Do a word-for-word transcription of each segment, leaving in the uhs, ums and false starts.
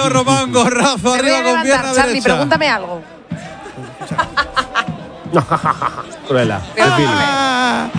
Leo Román, gorrazo arriba con pierna Charlie, derecha. pregúntame algo. Cruela. Ah.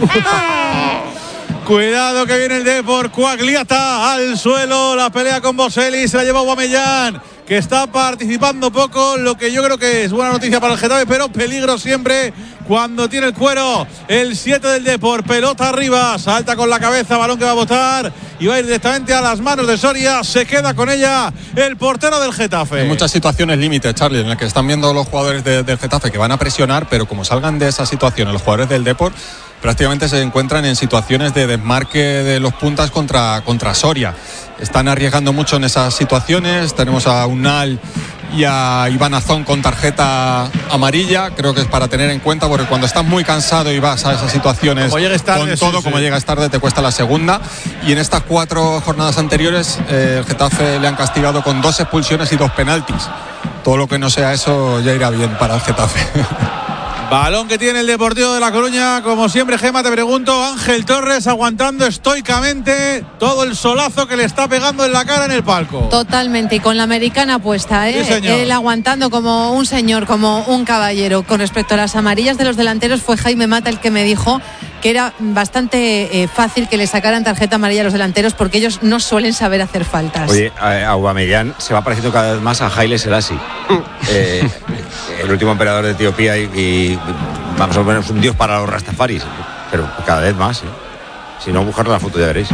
Cuidado que viene el Depor. Quagliata al suelo. La pelea con Boselli. Se la lleva Aubameyang, que está participando poco, lo que yo creo que es buena noticia para el Getafe, pero peligro siempre cuando tiene el cuero. El siete del Depor, pelota arriba, salta con la cabeza, balón que va a botar y va a ir directamente a las manos de Soria. Se queda con ella el portero del Getafe. Hay muchas situaciones límites, Charlie, en las que están viendo los jugadores de, del Getafe que van a presionar, pero como salgan de esa situación los jugadores del Depor, prácticamente se encuentran en situaciones de desmarque de los puntas contra, contra Soria. Están arriesgando mucho en esas situaciones. Tenemos a Unal y a Iván Azón con tarjeta amarilla. Creo que es para tener en cuenta, porque cuando estás muy cansado y vas a esas situaciones como llegues tarde, con todo, sí, como sí. llegas tarde, te cuesta la segunda. Y en estas cuatro jornadas anteriores eh, el Getafe le han castigado con dos expulsiones y dos penaltis. Todo lo que no sea eso ya irá bien para el Getafe. Balón que tiene el Deportivo de La Coruña. Como siempre, Gema, te pregunto, Ángel Torres aguantando estoicamente todo el solazo que le está pegando en la cara en el palco. Totalmente, y con la americana puesta, ¿eh? Sí, señor. Él aguantando como un señor, como un caballero. Con respecto a las amarillas de los delanteros, fue Jaime Mata el que me dijo que era bastante eh, fácil que le sacaran tarjeta amarilla a los delanteros, porque ellos no suelen saber hacer faltas. Oye, a Aubameyang se va pareciendo cada vez más a Haile Selassie, eh, el último emperador de Etiopía, y, y vamos a ver, es un dios para los rastafaris, pero cada vez más, ¿eh? Si no, buscar la foto ya veréis.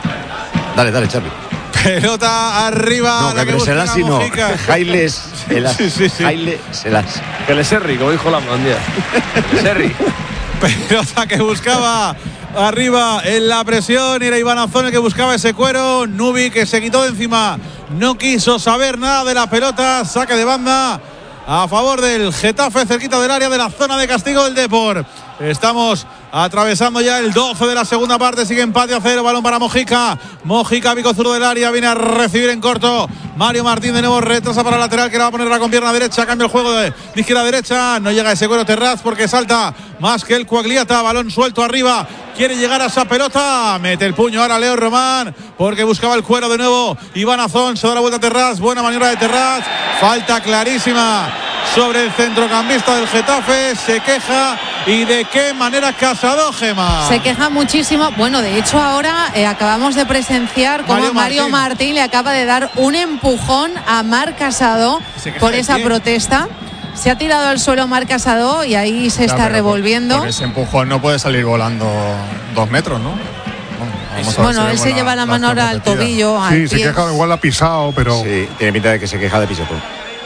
Dale, dale, Charlie. Pelota arriba. No, La que que Selassie no, Haile Selassie. Sí, sí, sí. Haile Selassie. Que le serri, como dijo la mandía. Que le serri. Pelota que buscaba arriba en la presión. Era Iván Azón el que buscaba ese cuero. Nubi, que se quitó de encima, no quiso saber nada de la pelota. Saque de banda a favor del Getafe, cerquita del área de la zona de castigo del Depor. Estamos atravesando ya el doce de la segunda parte. Sigue empate a cero. Balón para Mojica. Mojica, pico zurdo del área. Viene a recibir en corto Mario Martín. De nuevo retrasa para el lateral, que la va a ponerla con pierna derecha. Cambia el juego de, de izquierda a derecha. No llega ese cuero Terraz porque salta más que el Quagliata. Balón suelto arriba. Quiere llegar a esa pelota. Mete el puño ahora Leo Román, porque buscaba el cuero de nuevo Iván Azón. Se da la vuelta a Terraz. Buena maniobra de Terraz. Falta clarísima sobre el centrocampista del Getafe. Se queja, y de qué manera Casado, Gema. Se queja muchísimo. Bueno, de hecho ahora eh, acabamos de presenciar cómo Mario Mario Martín. Martín le acaba de dar un empujón a Marc Casado por esa quién? protesta. Se ha tirado al suelo Marc Casado y ahí se Ya, está pero revolviendo. Con, con ese empujón no puede salir volando dos metros, ¿no? Bueno, vamos a ver Bueno, si él se vemos lleva la, la mano acción ahora al repetida. tobillo, al Sí, se pie. queja, igual la ha pisado, pero Sí, tiene pinta de que se queja de pisotón.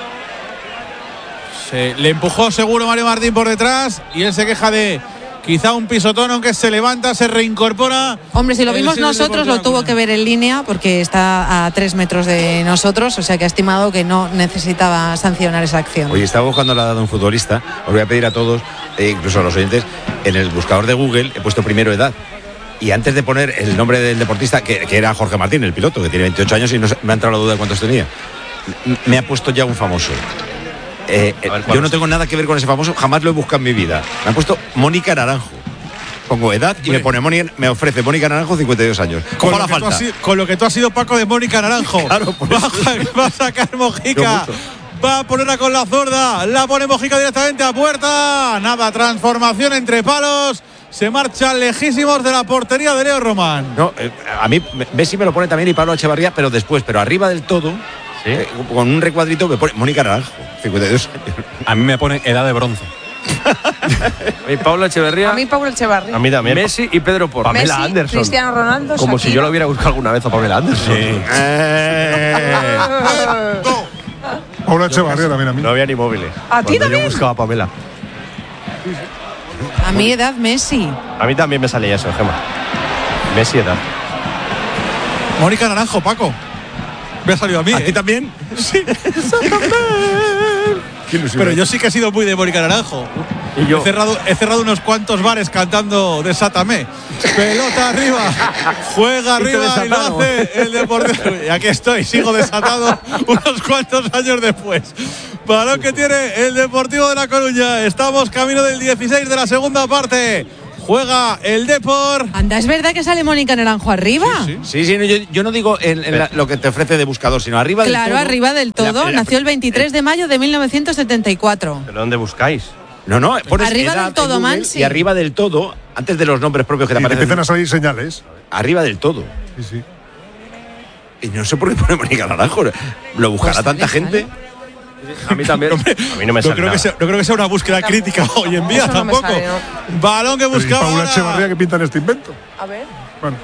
Se le empujó seguro Mario Martín por detrás, y él se queja de quizá un pisotón, aunque se levanta, se reincorpora. Hombre, si lo El vimos siete nosotros, Deportivo lo tuvo de que ver en línea, porque está a tres metros de nosotros, o sea que ha estimado que no necesitaba sancionar esa acción. Oye, estaba buscando la edad de un futbolista. Os voy a pedir a todos, e incluso a los oyentes, en el buscador de Google he puesto primero edad. Y antes de poner el nombre del deportista, que, que era Jorge Martín, el piloto, que tiene veintiocho años, y no, me ha entrado la duda de cuántos tenía, m- me ha puesto ya un famoso. Eh, eh, yo no tengo nada que ver con ese famoso, jamás lo he buscado en mi vida. Me ha puesto Mónica Naranjo. Pongo edad y me pone Mónica, me ofrece Mónica Naranjo, cincuenta y dos años. Con Cojo lo, la que tú falta. has sido, con lo que tú has sido, Paco, de Mónica Naranjo. Claro, por va, eso. a, va a sacar Mojica. Va a ponerla con la zurda. La pone Mojica directamente a puerta. Nada, transformación entre palos. Se marchan lejísimos de la portería de Leo Román. No, eh, a mí Messi me lo pone también, y Pablo Echevarría, pero después, pero arriba del todo, ¿Sí? eh, con un recuadrito me pone Mónica Naranjo, cincuenta y dos años. A mí me ponen edad de bronce. A mí Pablo Echeverría. A mí Pablo Echevarría. A mí también. Messi y Pedro Porro. Messi, Pamela Anderson. Cristiano Ronaldo, Como si Shakira. yo lo hubiera buscado alguna vez a Pamela Anderson. Eh, Paula Echevarría también a mí. No había ni móviles. ¿A ti Cuando también? Yo buscaba a Pamela. A mi edad, Messi. A mí también me salía eso, Gemma. Messi edad. Mónica Naranjo, Paco. Me ha salido a mí. ¿A ¿eh? ti también? Sí. Pero yo sí que he sido muy de Mónica Naranjo. Y yo. He cerrado, he cerrado unos cuantos bares cantando Desátame. Pelota arriba. Juega Y te arriba y lo desataron. hace el Deportivo. Y aquí estoy, sigo desatado unos cuantos años después. Balón que tiene el Deportivo de La Coruña. Estamos camino del dieciséis de la segunda parte. Juega el Depor. Anda, ¿es verdad que sale Mónica Naranjo arriba? Sí, sí. Sí, sí, no, yo, yo no digo en, en la, lo que te ofrece de buscador, sino arriba Claro, del todo. arriba del todo. La- la- Nació el veintitrés de mayo de mil novecientos setenta y cuatro. ¿Pero dónde buscáis? No, no, pones Arriba edad del todo, en Google Mansi. Y arriba del todo, antes de los nombres propios que te Y te aparecen. empiezan a salir señales. Arriba del todo. Sí, sí. Y no sé por qué pone Mónica Naranjo. ¿Lo buscará Pues sale, tanta gente? sale. A mí también. A mí no me No sale creo, nada. que sea, no creo que sea una búsqueda crítica hoy en día Eso no me tampoco. sale, ¿no? Balón que Pero ¿y buscaba. Paula ahora. Echevarría que pintan este invento? A ver. Bueno,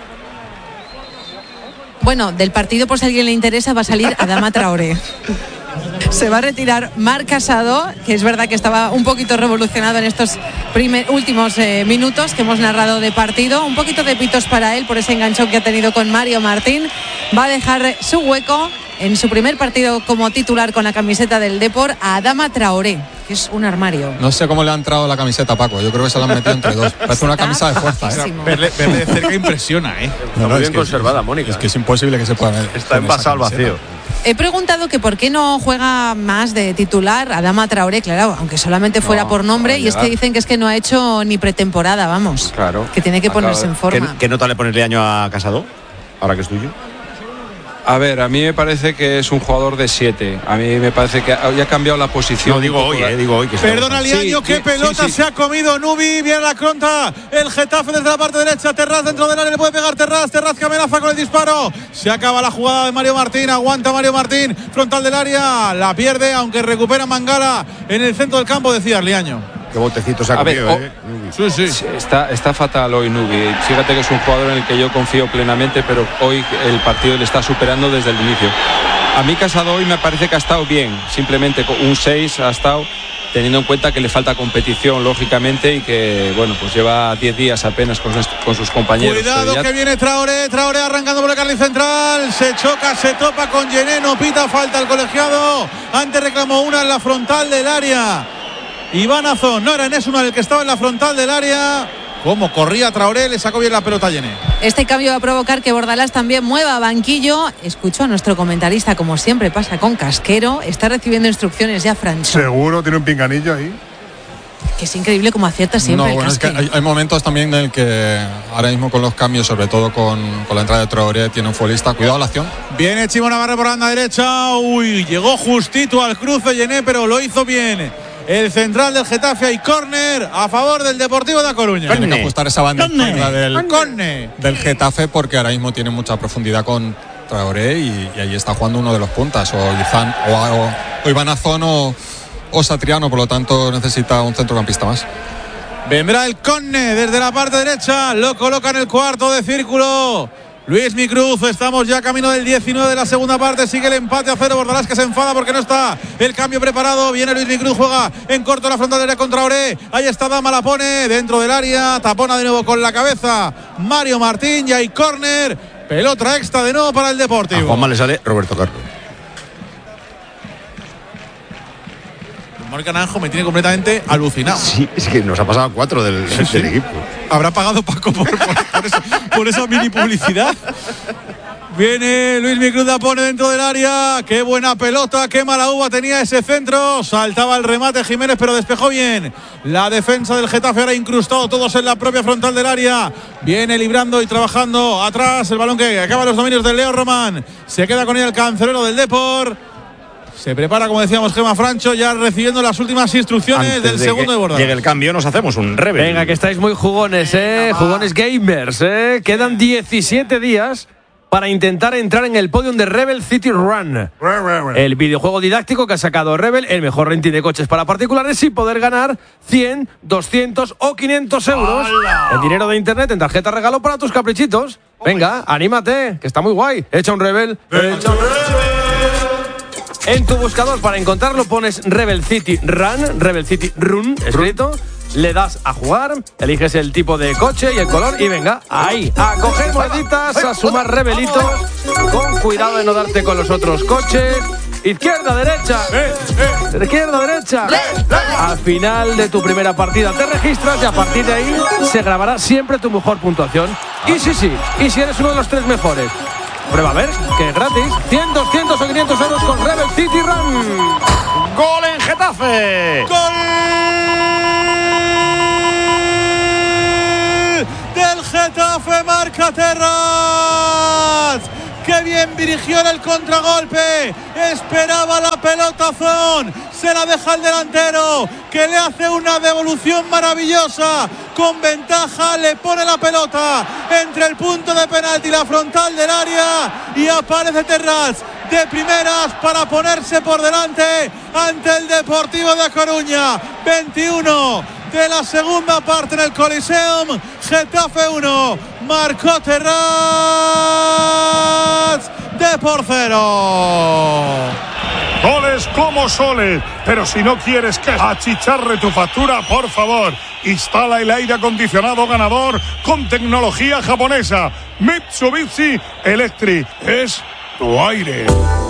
Bueno, del partido, por si a alguien le interesa, va a salir Adama Traoré. Se va a retirar Marc Casado, que es verdad que estaba un poquito revolucionado en estos primer, últimos eh, minutos que hemos narrado de partido. Un poquito de pitos para él por ese enganchón que ha tenido con Mario Martín. Va a dejar su hueco en su primer partido como titular con la camiseta del Depor a Adama Traoré, que es un armario. No sé cómo le ha entrado la camiseta a Paco. Yo creo que se la han metido entre dos. Parece una Está camisa de fuerza, ¿eh? bajísimo. Verle, verle de cerca impresiona, ¿eh? Está muy es bien que- conservada, Mónica. Es que es imposible que se pueda ver. Está envasado al vacío. He preguntado que por qué no juega más de titular Adama Traoré, claro, aunque solamente fuera No, por nombre, para y es que llegar. dicen que es que no ha hecho ni pretemporada, vamos. Claro. Que tiene que Acaba ponerse de- en ¿Qué, forma. qué nota le ponerle año a Casado? Ahora que es tuyo. A ver, a mí me parece que es un jugador de siete. A mí me parece que ha ya ha cambiado la posición. No, digo un poco hoy, la- eh, digo hoy. Que se Perdona, está Liaño, Sí, qué sí, pelota sí, sí. se ha comido Nubi. Viene la contra. El Getafe desde la parte derecha. Terraz dentro del área. Le puede pegar Terraz. Terraz que amenaza con el disparo. Se acaba la jugada de Mario Martín. Aguanta Mario Martín. Frontal del área. La pierde, aunque recupera Mangala en el centro del campo, decía Liaño. Qué botecito se ha A ver, comido, o- eh. Sí, sí. Sí, Está, está fatal hoy Nubi. Fíjate que es un jugador en el que yo confío plenamente, pero hoy el partido le está superando desde el inicio. A mí Casado hoy me parece que ha estado bien. Simplemente con un seis ha estado, teniendo en cuenta que le falta competición, lógicamente, y que, bueno, pues lleva diez días apenas con sus, con sus compañeros. Cuidado Pero ya- que viene Traoré, Traoré arrancando por el carril central, se choca, se topa con Yeneno, pita falta el colegiado, antes reclamó una en la frontal del área. Iván Azón, no era Enes una el que estaba en la frontal del área. Como corría Traoré, le sacó bien la pelota a Yené. Este cambio va a provocar que Bordalás también mueva banquillo. Escucho a nuestro comentarista, como siempre pasa con Casquero, está recibiendo instrucciones ya Francho, seguro tiene un pinganillo ahí. que es increíble como acierta siempre No, el bueno, es que Casque. hay, hay momentos también en el que ahora mismo con los cambios, sobre todo con, con la entrada de Traoré, tiene un futbolista. Cuidado la acción. Viene Chimo Navarro por la banda derecha. Uy, llegó justito al cruce Yené, pero lo hizo bien. El central del Getafe y córner a favor del Deportivo de A Coruña. Tiene que ajustar esa banda Conne. izquierda del, Conne. del Getafe, porque ahora mismo tiene mucha profundidad con Traoré y, y ahí está jugando uno de los puntas, o, Izan, o, o, o Iván Azón o, o Satriano, por lo tanto necesita un centrocampista más. Vendrá el Conne desde la parte derecha, lo coloca en el cuarto de círculo. Luis Micruz, estamos ya camino del diecinueve de la segunda parte, sigue el empate a cero. Bordalás que se enfada porque no está el cambio preparado. Viene Luis Micruz, juega en corto la frontal del área contra Traoré. Ahí está Dama, la pone dentro del área, tapona de nuevo con la cabeza Mario Martín y hay córner. Pelota extra de nuevo para el A Deportivo. Juanma le sale Roberto Carlos. Mónica Naranjo me tiene completamente alucinado. Sí, es que nos ha pasado cuatro del, del equipo. Habrá pagado Paco por, por, por esa, por esa mini publicidad. Viene Luis Micruz, la pone dentro del área. Qué buena pelota, qué mala uva tenía ese centro. Saltaba el remate Jiménez, pero despejó bien. La defensa del Getafe ahora incrustado todos en la propia frontal del área. Viene librando y trabajando atrás el balón que acaba los dominios del Leo Román. Se queda con él el cancelero del Depor. Se prepara, como decíamos, Gemma Francho, ya recibiendo las últimas instrucciones Antes del de segundo que de Bordalás. llegue el cambio, nos hacemos un rebel. Venga, que estáis muy jugones, ¿eh? Jugones gamers, ¿eh? Quedan diecisiete días para intentar entrar en el podium de Rebel City Run. El videojuego didáctico que ha sacado Rebel, el mejor renting de coches para particulares, y poder ganar cien, doscientos o quinientos euros en dinero de internet en tarjeta regalo para tus caprichitos. Venga, anímate, que está muy guay. Echa un Rebel. Echa un Rebel. En tu buscador para encontrarlo pones Rebel City Run, Rebel City Run escrito, le das a jugar, eliges el tipo de coche y el color y venga, ahí, a coger moneditas, a sumar rebelitos, con cuidado de no darte con los otros coches. Izquierda, derecha, izquierda, derecha. Al final de tu primera partida te registras y a partir de ahí se grabará siempre tu mejor puntuación. Y sí, sí, y si eres uno de los tres mejores, prueba a ver, que es gratis. cien, doscientos o quinientos euros con Rebel City Run. ¡Gol en Getafe! ¡Gol Getafe, marca Terrats. ¡Qué bien dirigió en el contragolpe! Esperaba la pelota Zon. Se la deja el delantero, que le hace una devolución maravillosa. Con ventaja le pone la pelota entre el punto de penalti y la frontal del área. Y aparece Terrats de primeras para ponerse por delante ante el Deportivo de Coruña. veintiuno de la segunda parte en el Coliseum. Getafe uno, marcó Terrats de por cero. Goles como soles, pero si no quieres que achicharre tu factura, por favor, instala el aire acondicionado ganador con tecnología japonesa. Mitsubishi Electric es tu aire.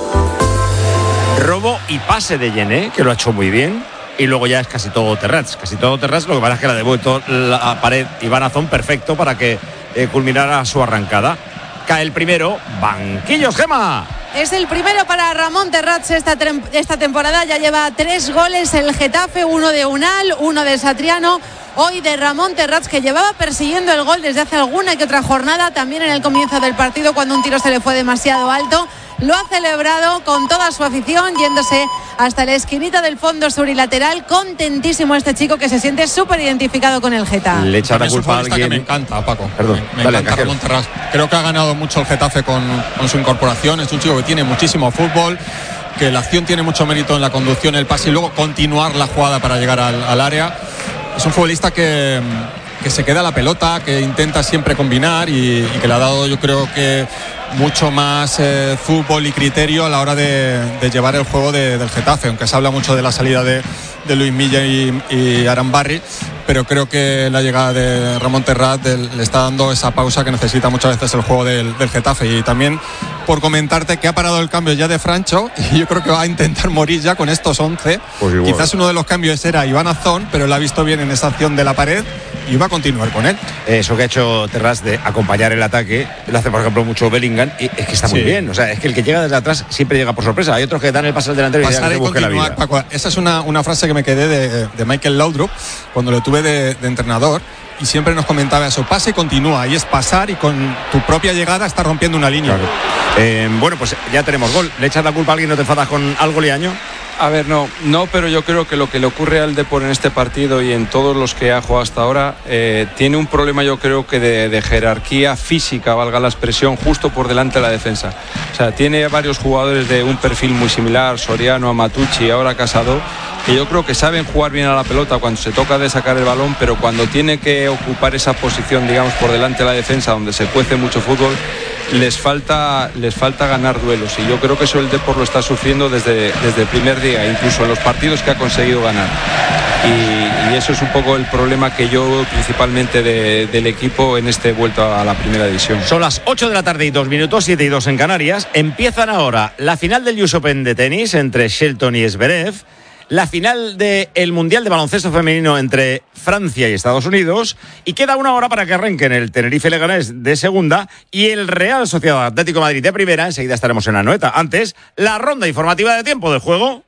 Robo y pase de Yené, que lo ha hecho muy bien. Y luego ya es casi todo Terrats. Casi todo Terrats, lo que pasa es que le ha devuelto la pared Iván Azón perfecto para que eh, culminara su arrancada. Cae el primero, banquillos, Gema. Es el primero para Ramón Terrats esta, esta temporada. Ya lleva tres goles el Getafe, uno de Unal, uno de Satriano. Hoy de Ramón Terrats, que llevaba persiguiendo el gol desde hace alguna que otra jornada. También en el comienzo del partido, cuando un tiro se le fue demasiado alto. Lo ha celebrado con toda su afición, yéndose hasta la esquinita del fondo sur y lateral. Contentísimo este chico, que se siente súper identificado con el Geta. Le echa la culpa a alguien. alguien. Que me encanta, Paco. Perdón, me, me dale, encanta Ramón Terrats. Creo que ha ganado mucho el Getafe con, con su incorporación. Es un chico que tiene muchísimo fútbol, que la acción tiene mucho mérito en la conducción, el pase y luego continuar la jugada para llegar al, al área. Es un futbolista que, que se queda la pelota, que intenta siempre combinar y, y que le ha dado, yo creo que mucho más eh, fútbol y criterio a la hora de, de llevar el juego de, del Getafe, aunque se habla mucho de la salida de, de Luis Milla y, y Arambarri, pero creo que la llegada de Ramón Terrats le está dando esa pausa que necesita muchas veces el juego del, del Getafe. Y también por comentarte que ha parado el cambio ya de Francho, y yo creo que va a intentar morir ya con estos once. Pues quizás uno de los cambios era Iván Azón, pero él ha visto bien en esa acción de la pared y va a continuar con él. Eso que ha hecho Terrats de acompañar el ataque, lo hace por ejemplo mucho Bellingham, y es que está muy sí. bien. O sea, es que el que llega desde atrás siempre llega por sorpresa. Hay otros que dan el pase al delantero y Pasar ya que se busque la vida. Paco, esa es una, una frase que me quedé de, de Michael Laudrup cuando lo tuve de, de entrenador, y siempre nos comentaba eso: pase y continúa, y es pasar y con tu propia llegada está rompiendo una línea. Claro. Eh, bueno, pues ya tenemos gol. ¿Le echas la culpa a alguien? ¿No te enfadas con algo, Liaño? A ver, no, no, pero yo creo que lo que le ocurre al Depor en este partido y en todos los que ha jugado hasta ahora, eh, tiene un problema, yo creo que de, de jerarquía física, valga la expresión, justo por delante de la defensa. O sea, tiene varios jugadores de un perfil muy similar, Soriano, Amatucci, ahora Casado, que yo creo que saben jugar bien a la pelota cuando se toca de sacar el balón, pero cuando tiene que ocupar esa posición, digamos, por delante de la defensa, donde se cuece mucho fútbol, les falta, les falta ganar duelos, y yo creo que eso el Depor lo está sufriendo desde, desde el primer día, incluso en los partidos que ha conseguido ganar, y, y eso es un poco el problema que yo veo principalmente de, del equipo en este vuelto a la primera división. Son las ocho de la tarde y dos minutos, siete y dos en Canarias. Empiezan ahora la final del U S Open de tenis entre Shelton y Zverev, la final del Mundial de Baloncesto Femenino entre Francia y Estados Unidos, y queda una hora para que arranquen el Tenerife Leganés de segunda y el Real Sociedad Atlético de Madrid de primera. Enseguida estaremos en Anoeta. Antes, la ronda informativa de tiempo del juego.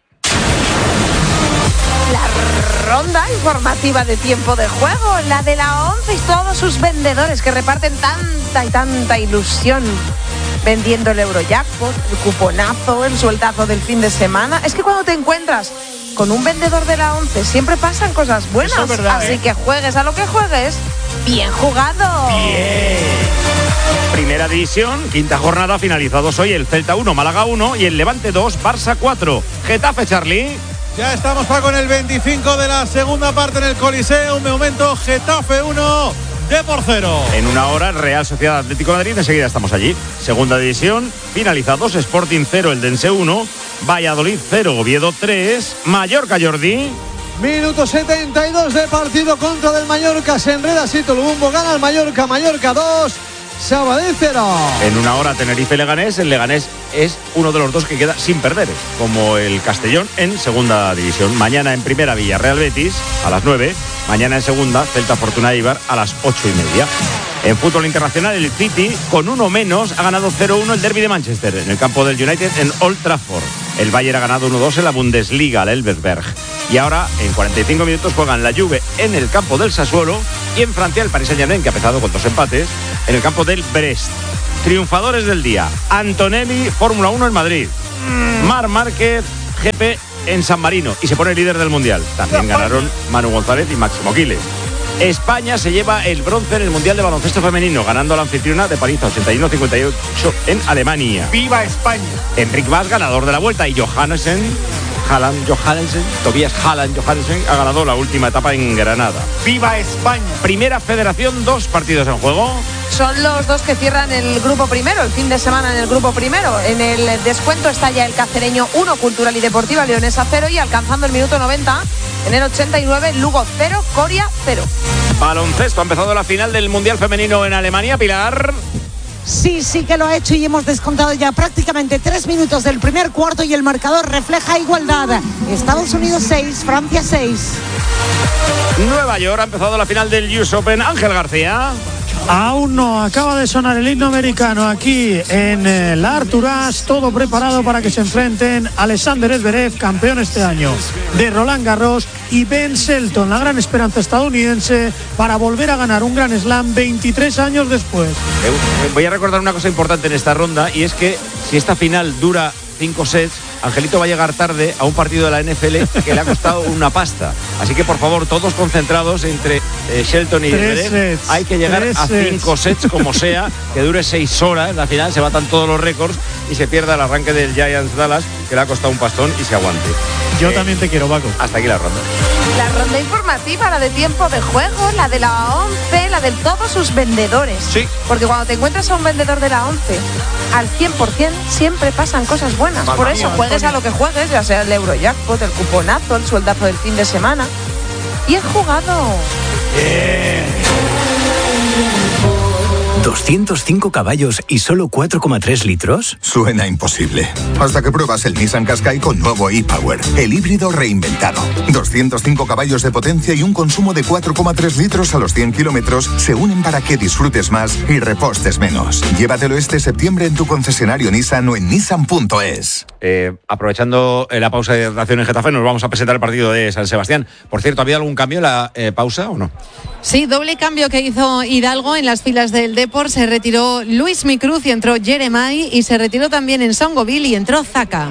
La ronda informativa de tiempo de juego, la de la ONCE y todos sus vendedores que reparten tanta y tanta ilusión, vendiendo el Eurojackpot, el cuponazo, el sueldazo del fin de semana. Es que cuando te encuentras con un vendedor de la ONCE siempre pasan cosas buenas. Eso es verdad, así ¿eh? que juegues a lo que juegues, bien jugado. Bien. Primera división, quinta jornada, finalizados hoy el Celta uno, Málaga uno y el Levante dos, Barça cuatro. Getafe, Charlie. Ya estamos, Paco, en el veinticinco de la segunda parte en el Coliseum. De momento, Getafe uno, Depor cero. En una hora, Real Sociedad Atlético de Madrid. Enseguida estamos allí. Segunda división, finalizados, Sporting cero, Eldense uno, Valladolid cero, Oviedo tres, Mallorca, Jordi. Minuto setenta y dos de partido contra del Mallorca. Se enreda Sito Lubumbo, gana el Mallorca. Mallorca dos, Sabadell cero. En una hora, Tenerife Leganés. El Leganés es uno de los dos que queda sin perder, como el Castellón en segunda división. Mañana en primera, Villarreal Betis a las nueve. Mañana en segunda, Celta Fortuna Eibar a las ocho y media. En fútbol internacional, el City, con uno menos, ha ganado cero uno el derbi de Manchester en el campo del United en Old Trafford. El Bayern ha ganado uno dos en la Bundesliga, al Elversberg. Y ahora, en cuarenta y cinco minutos, juegan la Juve en el campo del Sassuolo Y en Francia, el Paris Saint-Germain, que ha empezado con dos empates, en el campo del Brest. Triunfadores del día: Antonelli, Fórmula uno en Madrid. Marc Márquez, G P en San Marino. Y se pone líder del Mundial. También ganaron Manu González y Máximo Quiles. España se lleva el bronce en el Mundial de Baloncesto Femenino, ganando a la anfitriona de París ochenta y uno a cincuenta y ocho en Alemania. ¡Viva España! Enric Mas, ganador de la vuelta, y Johannessen, Haaland Johannessen, Tobias Haaland Johannessen, ha ganado la última etapa en Granada. ¡Viva España! Primera Federación, dos partidos en juego. Son los dos que cierran el grupo primero, el fin de semana en el grupo primero. En el descuento está ya el cacereño uno, Cultural y Deportiva Leonesa cero, y alcanzando el minuto noventa, en el ochenta y nueve, Lugo cero, Coria cero. Baloncesto, ha empezado la final del Mundial Femenino en Alemania, Pilar. Sí, sí que lo ha hecho y hemos descontado ya prácticamente tres minutos del primer cuarto y el marcador refleja igualdad. Estados Unidos seis, Francia seis. Nueva York, ha empezado la final del U S Open. Ángel García. Aún no, acaba de sonar el himno americano aquí en eh, la Arthur Ashe, todo preparado para que se enfrenten Alexander Zverev, campeón este año de Roland Garros, y Ben Shelton, la gran esperanza estadounidense para volver a ganar un Grand Slam veintitrés años después. Eh, voy a recordar una cosa importante en esta ronda, y es que si esta final dura cinco sets, Angelito va a llegar tarde a un partido de la N F L que le ha costado una pasta. Así que, por favor, todos concentrados entre eh, Shelton y Zverev. Hay que llegar a cinco sets como sea, que dure seis horas. La final se batan todos los récords y se pierda el arranque del Giants Dallas, que le ha costado un pastón, y se aguante. Yo eh, también te quiero, Paco. Hasta aquí la ronda. La ronda informativa, la de tiempo de juego, la de la once, la de todos sus vendedores. Sí. Porque cuando te encuentras a un vendedor de la once, al cien por ciento siempre pasan cosas buenas. Por eso juegues a lo que juegues, ya sea el Eurojackpot, el cuponazo, el sueldazo del fin de semana. Y he jugado. Yeah. ¿doscientos cinco caballos y solo cuatro coma tres litros? Suena imposible. Hasta que pruebas el Nissan Qashqai con nuevo e-Power, el híbrido reinventado. doscientos cinco caballos de potencia y un consumo de cuatro coma tres litros a los cien kilómetros se unen para que disfrutes más y repostes menos. Llévatelo este septiembre en tu concesionario Nissan o en nissan punto es. Eh, aprovechando la pausa de hidratación en Getafe, nos vamos a presentar el partido de San Sebastián. Por cierto, ¿había algún cambio en la eh, pausa o no? Sí, doble cambio que hizo Hidalgo en las filas del Depor. Se retiró Luis Micruz y entró Jeremai, y se retiró también en Songoville y entró Zaka.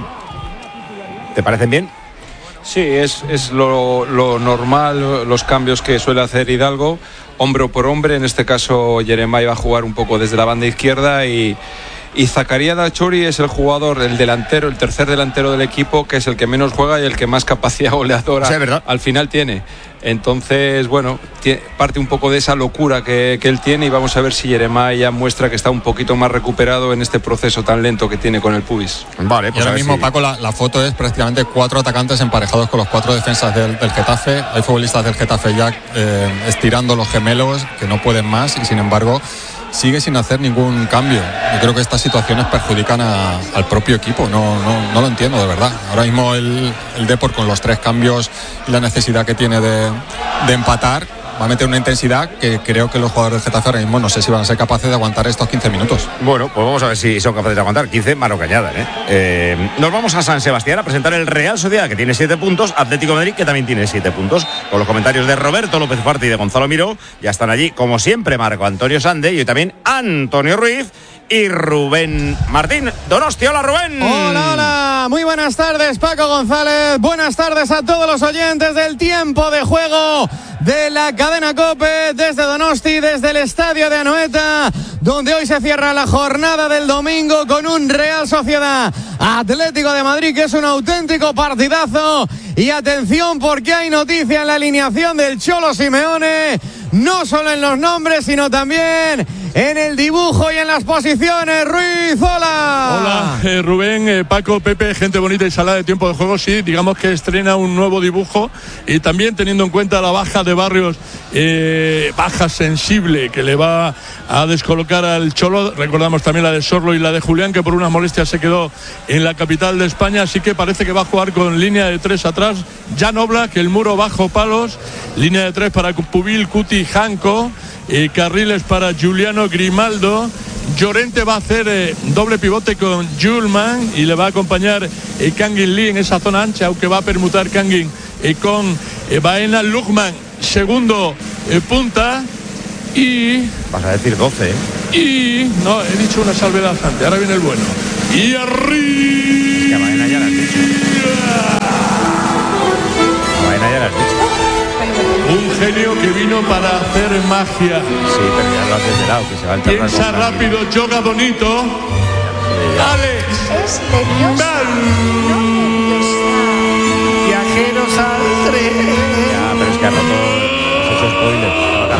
¿Te parecen bien? Sí, es, es lo, lo normal, los cambios que suele hacer Hidalgo, hombro por hombre. En este caso Jeremai va a jugar un poco desde la banda izquierda, y Y Zakaria Dachori es el jugador, el delantero, el tercer delantero del equipo, que es el que menos juega y el que más capacidad goleadora sí, ¿verdad? al final tiene. Entonces, bueno, tiene, parte un poco de esa locura que, que él tiene, y vamos a ver si Jeremai ya muestra que está un poquito más recuperado en este proceso tan lento que tiene con el pubis. Vale, pues y ahora mismo, si... Paco, la, la foto es prácticamente cuatro atacantes emparejados con los cuatro defensas del, del Getafe. Hay futbolistas del Getafe ya eh, estirando los gemelos, que no pueden más, y sin embargo sigue sin hacer ningún cambio. Yo creo que estas situaciones perjudican a, al propio equipo. No, no, no lo entiendo, de verdad. Ahora mismo el, el Depor, con los tres cambios y la necesidad que tiene de, de empatar, va a meter una intensidad que creo que los jugadores del Getafe ahora mismo no sé si van a ser capaces de aguantar estos quince minutos. Bueno, pues vamos a ver si son capaces de aguantar quince, mano cañada, ¿eh? Eh, nos vamos a San Sebastián a presentar el Real Sociedad, que tiene siete puntos, Atlético de Madrid, que también tiene siete puntos. Con los comentarios de Roberto López Ufarte y de Gonzalo Miró, ya están allí, como siempre, Marco Antonio Sande y hoy también Antonio Ruiz y Rubén Martín. Donosti, hola Rubén. Hola, hola, muy buenas tardes Paco González, buenas tardes a todos los oyentes del tiempo de juego de la cadena COPE desde Donosti, desde el estadio de Anoeta, donde hoy se cierra la jornada del domingo con un Real Sociedad Atlético de Madrid, que es un auténtico partidazo. Y atención, porque hay noticia en la alineación del Cholo Simeone, no solo en los nombres, sino también en el dibujo y en las posiciones. Ruiz, hola. Hola, eh, Rubén, eh, Paco, Pepe, gente bonita y salada de tiempo de juego. Sí, digamos que estrena un nuevo dibujo, y también teniendo en cuenta la baja de Barrios, eh, baja sensible que le va a descolocar al Cholo. Recordamos también la de Sorlo y la de Julián, que por unas molestias se quedó en la capital de España, así que parece que va a jugar con línea de tres atrás. Jan Oblak, el muro bajo palos, línea de tres para Pubil, Cuti, Janko, eh, carriles para Giuliano, Grimaldo. Llorente va a hacer eh, doble pivote con Julman y le va a acompañar eh, Kangin Lee en esa zona ancha, aunque va a permutar Kangin eh, con eh, Baena. Lukman, segundo eh, punta y... Vas a decir doce, ¿eh? Y... No, he dicho una salvedad antes, ahora viene el bueno. Y arriba... Que Baena ya la has dicho. Baena ya la has dicho. Un genio que vino para hacer magia. Sí, pero ya lo has desvelado, que se va a alternar. Piensa rápido, yoga bonito. Alex. Es de Dios. Viajeros al tren. Ya, pero es que ha roto. Has hecho spoiler.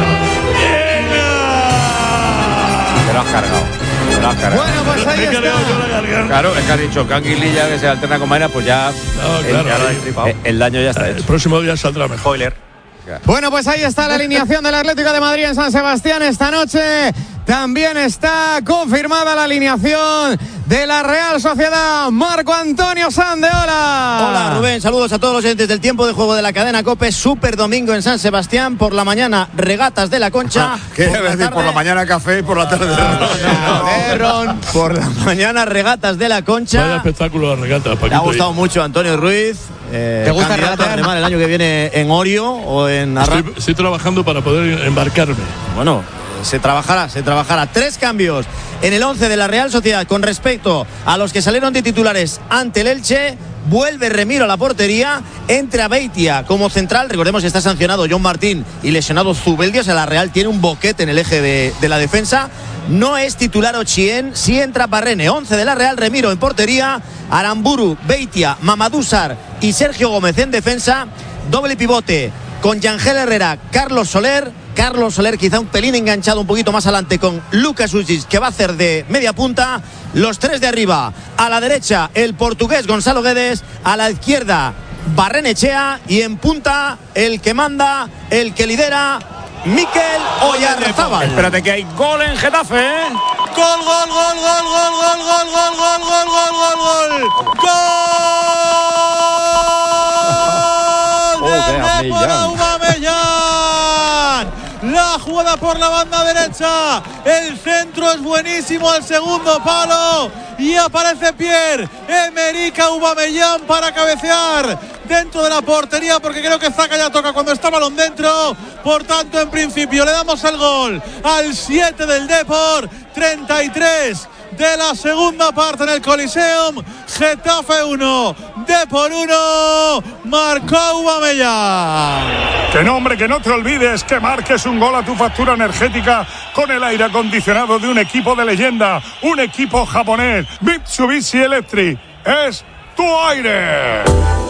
Te lo has cargado. Te lo has cargado. Bueno, pues ahí está. Claro, es que has dicho que Anguililla que se alterna con Baena, pues ya, No, el, claro, ya lo ha ahí. destripado. El, el daño ya está El hecho. próximo día saldrá mejor. Spoiler. Bueno, pues ahí está la alineación del Atlético de Madrid en San Sebastián esta noche. También está confirmada la alineación de la Real Sociedad. Marco Antonio Sandeola. Hola Rubén, saludos a todos los oyentes del tiempo de juego de la cadena COPE. Super domingo en San Sebastián. Por la mañana, regatas de la Concha. ¿Qué por, iba a la decir? tarde, Por la mañana café y por la tarde de ron. Por la mañana, regatas de la Vaya Concha. espectáculo de regatas, Paquito. Me ha gustado mucho Antonio Ruiz. Eh, ¿Te gusta candidato a regatear? remar el año que viene en Orio o en Arras? Estoy, estoy trabajando para poder embarcarme. Bueno, se trabajará, se trabajará. Tres cambios en el once de la Real Sociedad con respecto a los que salieron de titulares ante el Elche. Vuelve Remiro a la portería, entra Beitia como central. Recordemos que está sancionado John Martín y lesionado Zubeldia. O sea, la Real tiene un boquete en el eje de, de la defensa. No es titular Ochien, sí entra Parrene. once de la Real, Remiro en portería, Aramburu, Beitia, Mamadou Sarr y Sergio Gómez en defensa. Doble pivote con Yangel Herrera, Carlos Soler. Carlos Soler quizá un pelín enganchado un poquito más adelante con Lucas Uzic, que va a hacer de media punta. Los tres de arriba, a la derecha el portugués Gonzalo Guedes, a la izquierda Barrenechea y en punta el que manda, el que lidera, Mikel Oyarzábal. Espérate que hay gol en Getafe, ¿eh? Gol, gol, gol, gol, gol, gol, gol, gol, gol, gol, gol, gol, gol. Gol del Depor Aubameyang. La jugada por la banda derecha. El centro es buenísimo al segundo palo. Y aparece Pierre-Emerick Aubameyang para cabecear dentro de la portería, porque creo que Zaka ya toca cuando está balón dentro. Por tanto, en principio le damos el gol al siete del Depor. treinta y tres de la segunda parte en el Coliseum. Getafe uno, Depor uno. Marcó Aubameyang. Que no, hombre, que no te olvides que marques un gol a tu factura energética con el aire acondicionado de un equipo de leyenda, un equipo japonés. Mitsubishi Electric es tu aire.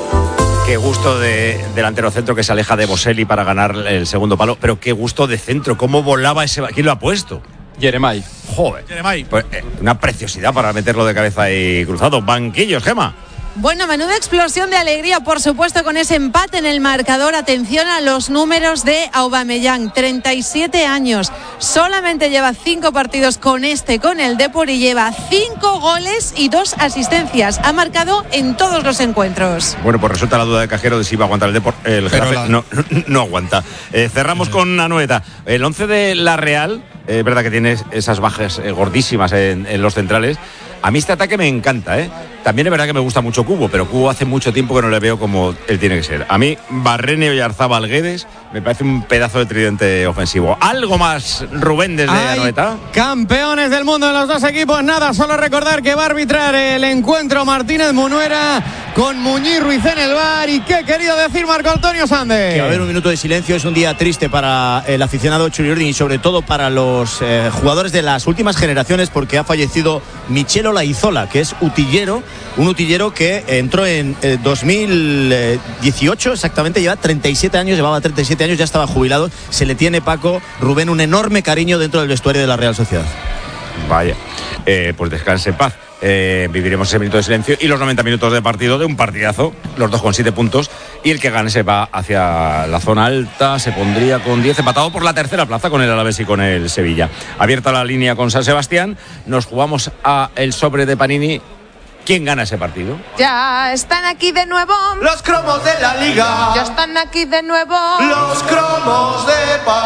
Qué gusto de delantero centro que se aleja de Boselli para ganar el segundo palo, pero qué gusto de centro, cómo volaba ese. ¿Quién lo ha puesto? Jeremai. Joder. Jeremai. Pues, eh, una preciosidad para meterlo de cabeza y cruzado. Banquillos, Gema. Bueno, menuda explosión de alegría, por supuesto, con ese empate en el marcador. Atención a los números de Aubameyang, treinta y siete años. Solamente lleva cinco partidos con este, con el Depor, y lleva cinco goles y dos asistencias. Ha marcado en todos los encuentros. Bueno, pues resulta la duda de Cajero de si va a aguantar el Depor. El Getafe la... no, no aguanta. Eh, cerramos con Anoeta. El once de la Real, es eh, verdad que tiene esas bajas eh, gordísimas en, en los centrales. A mí este ataque me encanta, ¿eh? También es verdad que me gusta mucho Cubo, pero Cubo hace mucho tiempo que no le veo como él tiene que ser. A mí, Barrene, Oyarzábal, Guedes, me parece un pedazo de tridente ofensivo. ¿Algo más, Rubén, desde Ay, Anoeta? Campeones del mundo en los dos equipos. Nada, solo recordar que va a arbitrar el encuentro Martínez Munuera con Muñiz Ruiz en el bar. ¿Y qué querido decir Marco Antonio Sande? Que va a haber un minuto de silencio. Es un día triste para el aficionado Churi Ordin y sobre todo para los eh, jugadores de las últimas generaciones, porque ha fallecido Michelo Laizola, que es utillero, un utillero que entró en eh, dos mil dieciocho, exactamente, lleva treinta y siete años, llevaba treinta y siete años, ya estaba jubilado. Se le tiene, Paco, Rubén, un enorme cariño dentro del vestuario de la Real Sociedad. Vaya, eh, pues descanse en paz. Eh, viviremos ese minuto de silencio y los noventa minutos de partido, de un partidazo, los dos con siete puntos, y el que gane se va hacia la zona alta, se pondría con diez, empatado por la tercera plaza con el Alavés y con el Sevilla. Abierta la línea con San Sebastián, nos jugamos a el sobre de Panini. ¿Quién gana ese partido? Ya están aquí de nuevo los cromos de la liga. Ya están aquí de nuevo los cromos de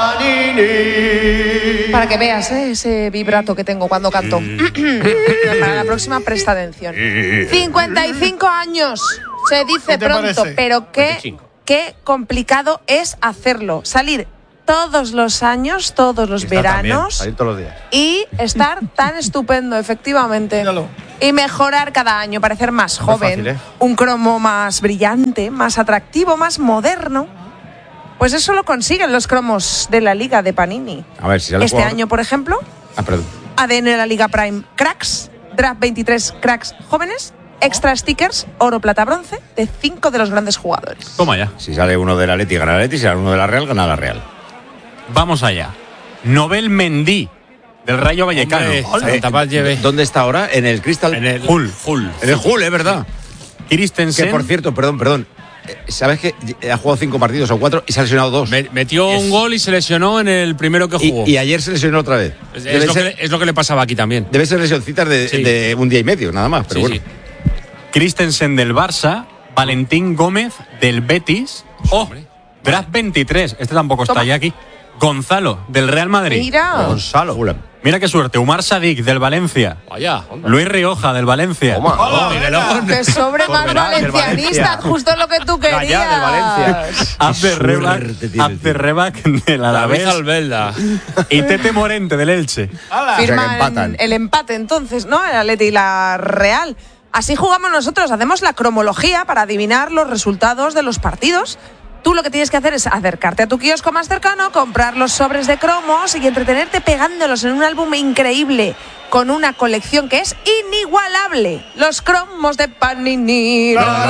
Panini. Para que veas, ¿eh? Ese vibrato que tengo cuando canto. Para la próxima, presta atención. cincuenta y cinco años. Se dice pronto, parece? pero qué, qué complicado es hacerlo. Salir todos los años, todos los Está veranos. también, salir todos los días. Y estar tan estupendo, efectivamente. Y mejorar cada año, parecer más No es joven, fácil, ¿eh? un cromo más brillante, más atractivo, más moderno. Pues eso lo consiguen los cromos de la Liga de Panini. A ver, si sale Este jugador- año, por ejemplo, Ah, perdón. A D N de la Liga Prime Cracks, Draft veintitrés Cracks jóvenes, extra stickers, oro, plata, bronce, de cinco de los grandes jugadores. Toma ya. Si sale uno de la Atleti, gana la Atleti. Si sale uno de la Real, gana la Real. Vamos allá. Nobel Mendy, del Rayo Vallecano. Hombre, Eh, ¿Dónde está ahora? En el Crystal. En el Hull. Hull. En el Hull, es verdad. Christensen. Que por cierto, perdón, perdón. eh, ¿Sabes que ha jugado cinco partidos o cuatro y se ha lesionado dos? Metió un gol y se lesionó en el primero que Y, jugó. y ayer se lesionó otra vez. es, Debe es lo ser- que, es lo que le pasaba aquí también. Debe ser lesioncitas de, Sí. de un día y medio, nada más. Pero Sí, bueno. Christensen del Barça. Valentín Gómez del Betis. Oh, Draft veintitrés. Este tampoco está Toma. ya aquí. Gonzalo del Real Madrid. Mira. Gonzalo. Mira qué suerte. Umar Sadik del Valencia. Vaya. Luis Rioja del Valencia. Que sobre más Comerá, del valencianista, Valencia. justo lo que tú querías. Abderrebac del David Alavés. Albelda. Y Tete Morente del Elche. Firman el empate entonces, ¿no? El Atleti y la Real. Así jugamos nosotros, hacemos la cromología para adivinar los resultados de los partidos. Tú lo que tienes que hacer es acercarte a tu kiosco más cercano, comprar los sobres de cromos y entretenerte pegándolos en un álbum increíble con una colección que es inigualable. Los cromos de Panini.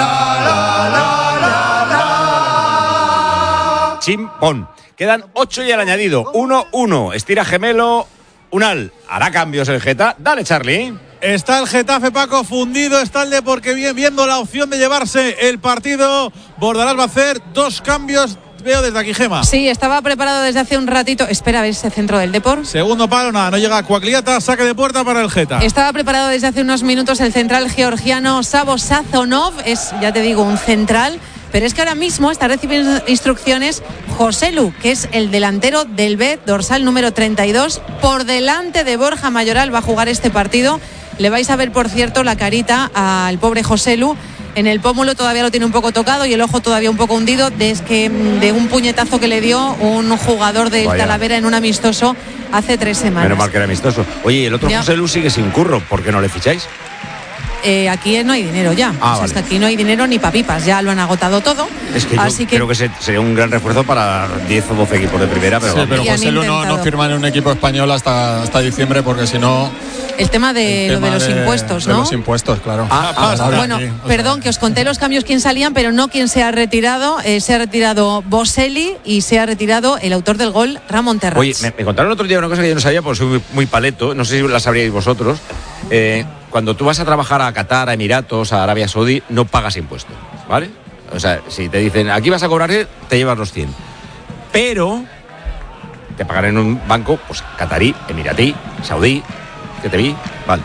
Chimpón. Quedan ocho y al añadido. uno uno. Estira gemelo. Unal. Hará cambios el Geta. Dale, Charlie. Está el Getafe, Paco, fundido. Está el de porque bien viendo la opción de llevarse el partido. Bordalás va a hacer dos cambios. Veo desde aquí, Gema. Sí, estaba preparado desde hace un ratito. Espera a ver ese centro del Depor. Segundo palo, nada, no llega Cuacliata. Saque de puerta para el Geta. Estaba preparado desde hace unos minutos el central georgiano Savo Sazonov. Es, ya te digo, un central. Pero es que ahora mismo está recibiendo instrucciones Joselu, que es el delantero del B, dorsal número treinta y dos. Por delante de Borja Mayoral va a jugar este partido. Le vais a ver, por cierto, la carita al pobre Joselu. En el pómulo todavía lo tiene un poco tocado y el ojo todavía un poco hundido desde que, de un puñetazo que le dio un jugador del Vaya. Talavera en un amistoso hace tres semanas. Menos mal que era amistoso. Oye, el otro Ya. José Lu sigue sin curro. ¿Por qué no le ficháis? Eh, aquí no hay dinero ya. Ah, O sea, es que vale. aquí no hay dinero ni papipas. Ya lo han agotado todo. Es que yo Así que creo que se- sería un gran refuerzo para diez o doce equipos de primera. Pero Sí, vamos. pero Y han José Lu no, intentado. no firma en un equipo español hasta, hasta diciembre porque si no. el tema de el lo de tema los impuestos, de ¿no? los impuestos, claro. Ah, ah, Ahora Bueno, sí, o sea, perdón, que os conté los cambios quién salían, pero no quién se ha retirado. Eh, se ha retirado Boselli y se ha retirado el autor del gol, Ramón Terrats. Oye, me, me contaron el otro día una cosa que yo no sabía, porque soy muy, muy paleto, no sé si la sabríais vosotros. Eh, cuando tú vas a trabajar a Qatar, a Emiratos, a Arabia Saudí, no pagas impuestos, ¿vale? O sea, si te dicen, aquí vas a cobrar, te llevas los cien. Pero te pagan en un banco, pues qatarí, emiratí, saudí, que te vi, vale.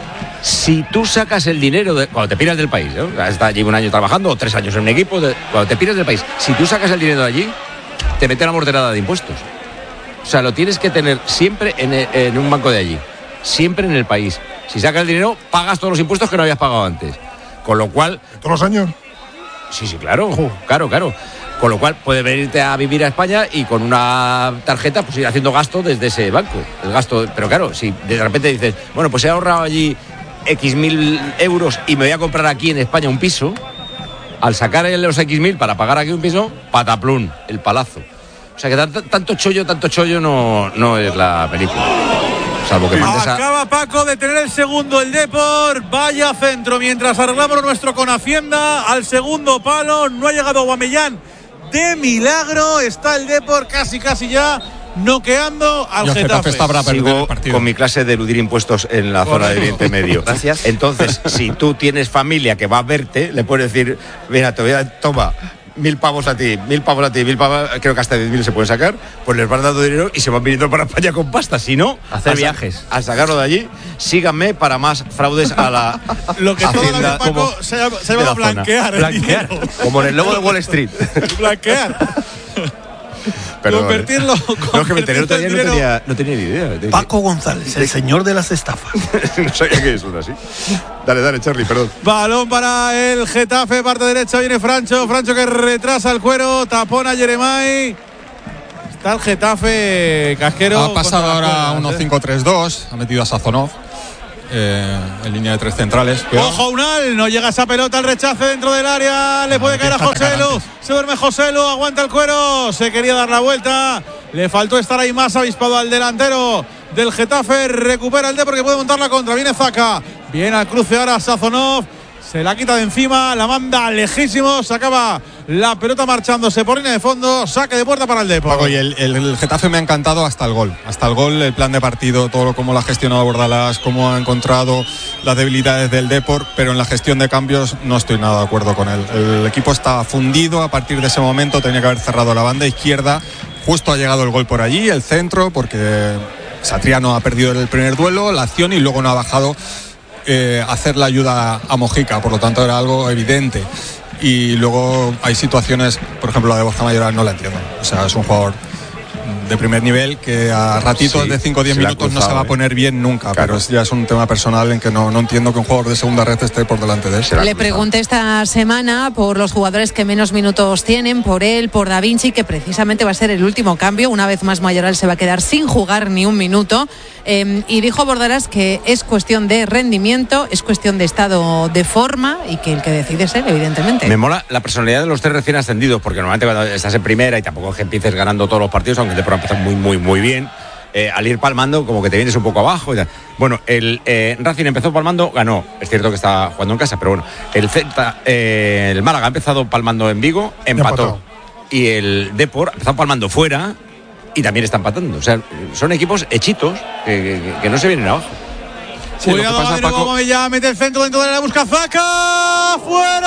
Si tú sacas el dinero, de, cuando te piras del país, ¿eh? Has estado allí un año trabajando, o tres años en un equipo, de- cuando te piras del país, si tú sacas el dinero de allí, te meten la morterada de impuestos. O sea, lo tienes que tener siempre en, en un banco de allí, siempre en el país. Si sacas el dinero, pagas todos los impuestos que no habías pagado antes. Con lo cual... ¿Todos los años? Sí, sí, claro, claro, claro. Con lo cual puedes venirte a vivir a España y con una tarjeta pues ir haciendo gasto desde ese banco. El gasto, pero claro, si de repente dices, bueno, pues he ahorrado allí X mil euros y me voy a comprar aquí en España un piso, al sacar los X mil para pagar aquí un piso, pataplún, el palazo. O sea que tanto, tanto chollo, tanto chollo no, no es la película. Salvo que mandes a... Acaba Paco de tener el segundo el Depor. Vaya centro. Mientras arreglamos lo nuestro con Hacienda. Al segundo palo. No ha llegado Aubameyang. De milagro. Está el Depor casi casi ya noqueando al Y el Getafe. Getafe está Sigo con mi clase de eludir impuestos en la zona de Oriente Medio. Gracias. Entonces, si tú tienes familia que va a verte, le puedes decir, mira, te voy a, toma, mil pavos a ti, mil pavos a ti, mil pavos, creo que hasta diez mil se pueden sacar, pues les van dando dinero y se van viniendo para España con pasta. Si no, Hacer a sa- viajes. A sacarlo de allí, síganme para más fraudes a la Lo que toda la Hacienda vida, Paco, como se llama, se de llama la zona. blanquear. el Blanquear. dinero. Como en el logo de Wall Street. Blanquear. Perdón, Convertirlo. No, es que me enteré el otro día, no dinero. tenía, no tenía ni idea. Paco González, el señor de las estafas. No sabía que eso era así. Dale, dale, Charlie, perdón. Balón para el Getafe, parte derecha viene Francho, Francho que retrasa el cuero, tapón a Jeremai. Está el Getafe, Casquero. Ha pasado ahora a uno uno cinco tres dos, ha metido a Sazonov eh, en línea de tres centrales. Pero... Ojo, Unal, no llega esa pelota, el rechace dentro del área, le puede caer a Joselu, se duerme Joselu, aguanta el cuero, se quería dar la vuelta, le faltó estar ahí más avispado al delantero del Getafe, recupera el D porque puede montar la contra, viene Zaka, viene al cruce ahora Sazonov, se la quita de encima, la manda lejísimo, se acaba la pelota marchándose por línea de fondo, saque de puerta para el Depor. Paco, y el, el, el Getafe me ha encantado hasta el gol, hasta el gol, el plan de partido, todo cómo lo ha gestionado Bordalás, cómo ha encontrado las debilidades del Depor, pero en la gestión de cambios no estoy nada de acuerdo con él. El equipo está fundido a partir de ese momento, tenía que haber cerrado la banda izquierda, justo ha llegado el gol por allí, el centro, porque Satriano ha perdido el primer duelo, la acción y luego no ha bajado eh, a hacer la ayuda a Mojica, por lo tanto era algo evidente. Y luego hay situaciones, por ejemplo la de Borja Mayoral no la entiendo, o sea, es un jugador de primer nivel que a ratitos sí, de cinco o diez minutos cruzado, no se va a poner eh. bien nunca, claro. Pero ya es un tema personal en que no, no entiendo que un jugador de segunda red esté por delante de él. Le pregunté esta semana por los jugadores que menos minutos tienen, por él, por Da Vinci, que precisamente va a ser el último cambio. Una vez más Mayoral se va a quedar sin jugar ni un minuto, eh, y dijo Bordalás que es cuestión de rendimiento, es cuestión de estado de forma y que el que decide es él, evidentemente. Me mola la personalidad de los tres recién ascendidos, porque normalmente cuando estás en primera y tampoco es que empieces ganando todos los partidos, aunque te puedan empezar muy, muy, muy bien, eh, al ir palmando como que te vienes un poco abajo y tal. Bueno, el eh, Racing empezó palmando, ganó. Es cierto que está jugando en casa, pero bueno, el Celta, eh, el Málaga ha empezado palmando en Vigo, empató. Y el Depor ha empezado palmando fuera y también está empatando. O sea, son equipos hechitos que, que, que no se vienen abajo. Sí, cuidado, pasa, Paco... como ya mete el centro dentro de la busca Zaka,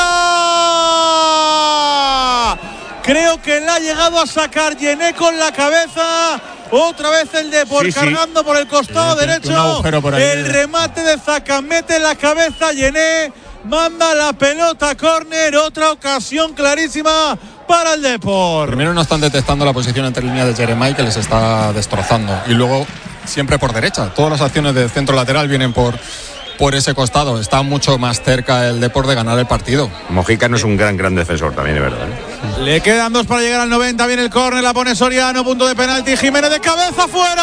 fuera. Creo que le ha llegado a sacar Yené con la cabeza. Otra vez el Depor sí, cargando sí. por el costado sí, derecho. Por ahí, el remate de Zaka, mete la cabeza Yené, manda la pelota a córner. Otra ocasión clarísima para el Depor. Primero no están detectando la posición entre líneas de Jeremai, que les está destrozando. Y luego siempre por derecha. Todas las acciones de centro lateral vienen por, por ese costado. Está mucho más cerca el Depor de ganar el partido. Mojica no es un gran, gran defensor también, es verdad, ¿eh? Le quedan dos para llegar al noventa. Viene el córner, la pone Soriano, punto de penalti. Jiménez de cabeza, fuera.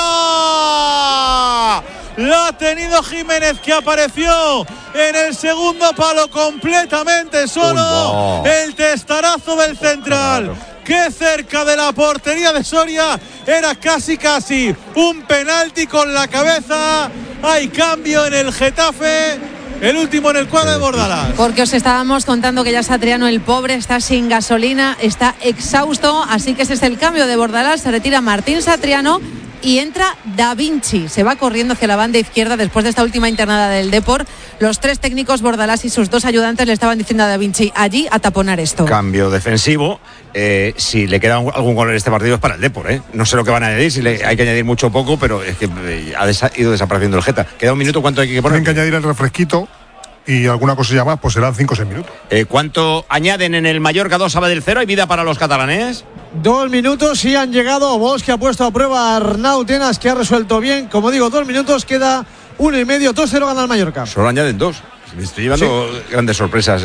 La ha tenido Jiménez, que apareció en el segundo palo completamente solo. Uy, no. El testarazo del central. Que cerca de la portería de Soria era casi casi un penalti con la cabeza. Hay cambio en el Getafe, el último en el cuadro de Bordalás. Porque os estábamos contando que ya Satriano, el pobre, está sin gasolina, está exhausto, así que ese es el cambio de Bordalás. Se retira Martín Satriano y entra Da Vinci. Se va corriendo hacia la banda izquierda después de esta última internada del Depor. Los tres técnicos, Bordalás y sus dos ayudantes, le estaban diciendo a Da Vinci allí a taponar esto. Cambio defensivo. Eh, si le queda algún gol en este partido es para el Depor, ¿eh? No sé lo que van a añadir, si le, hay que añadir mucho o poco, pero es que eh, ha desa- ido desapareciendo el Geta. Queda un minuto, ¿cuánto hay que poner? Tienen que añadir el refresquito y alguna cosilla más, pues serán cinco o seis minutos. Eh, ¿Cuánto añaden en el Mallorca dos Sabadell cero? ¿Hay vida para los catalanes? Dos minutos y han llegado. Bosch, que ha puesto a prueba a Arnau Tenas, que ha resuelto bien. Como digo, dos minutos, queda uno y medio. dos cero gana el Mallorca. Solo añaden dos. Me estoy llevando sí. grandes sorpresas.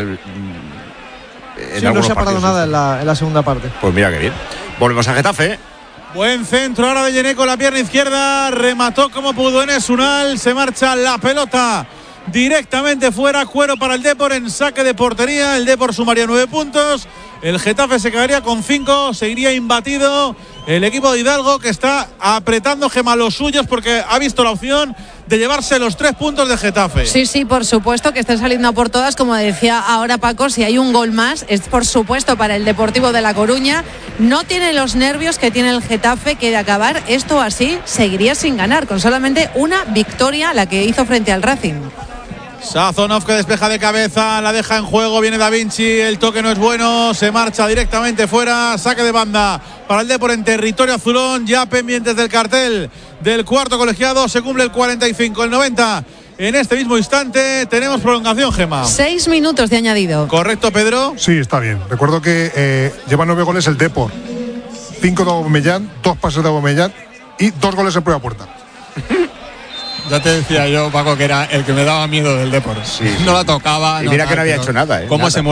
Sí, no se ha parado nada en la, en la segunda parte. Pues mira qué bien. Volvemos a Getafe. Buen centro ahora de Yené con la pierna izquierda. Remató como pudo Enes Unal. Se marcha la pelota directamente fuera. Cuero para el Depor en saque de portería. El Depor sumaría nueve puntos. El Getafe se quedaría con cinco. Seguiría imbatido el equipo de Hidalgo, que está apretando, Gema, los suyos, porque ha visto la opción de llevarse los tres puntos de Getafe. Sí, sí, por supuesto que están saliendo por todas. Como decía ahora Paco, si hay un gol más es por supuesto para el Deportivo de La Coruña. No tiene los nervios que tiene el Getafe, que de acabar esto así seguiría sin ganar, con solamente una victoria, la que hizo frente al Racing. Sazonov, que despeja de cabeza, la deja en juego, viene Da Vinci, el toque no es bueno, se marcha directamente fuera, saque de banda para el Depor en territorio azulón, ya pendientes del cartel del cuarto colegiado. Se cumple el cuarenta y cinco, el noventa. En este mismo instante tenemos prolongación, Gema. Seis minutos de añadido. ¿Correcto, Pedro? Sí, está bien. Recuerdo que eh, lleva nueve goles el Depor, cinco de Aubameyang, dos pases de Aubameyang y dos goles en prueba puerta. Ya te decía yo, Paco, que era el que me daba miedo del Depor. Sí, sí. No la tocaba. Y no, mira que no nada, había hecho nada, ¿eh? ¿Cómo nada. se mueve?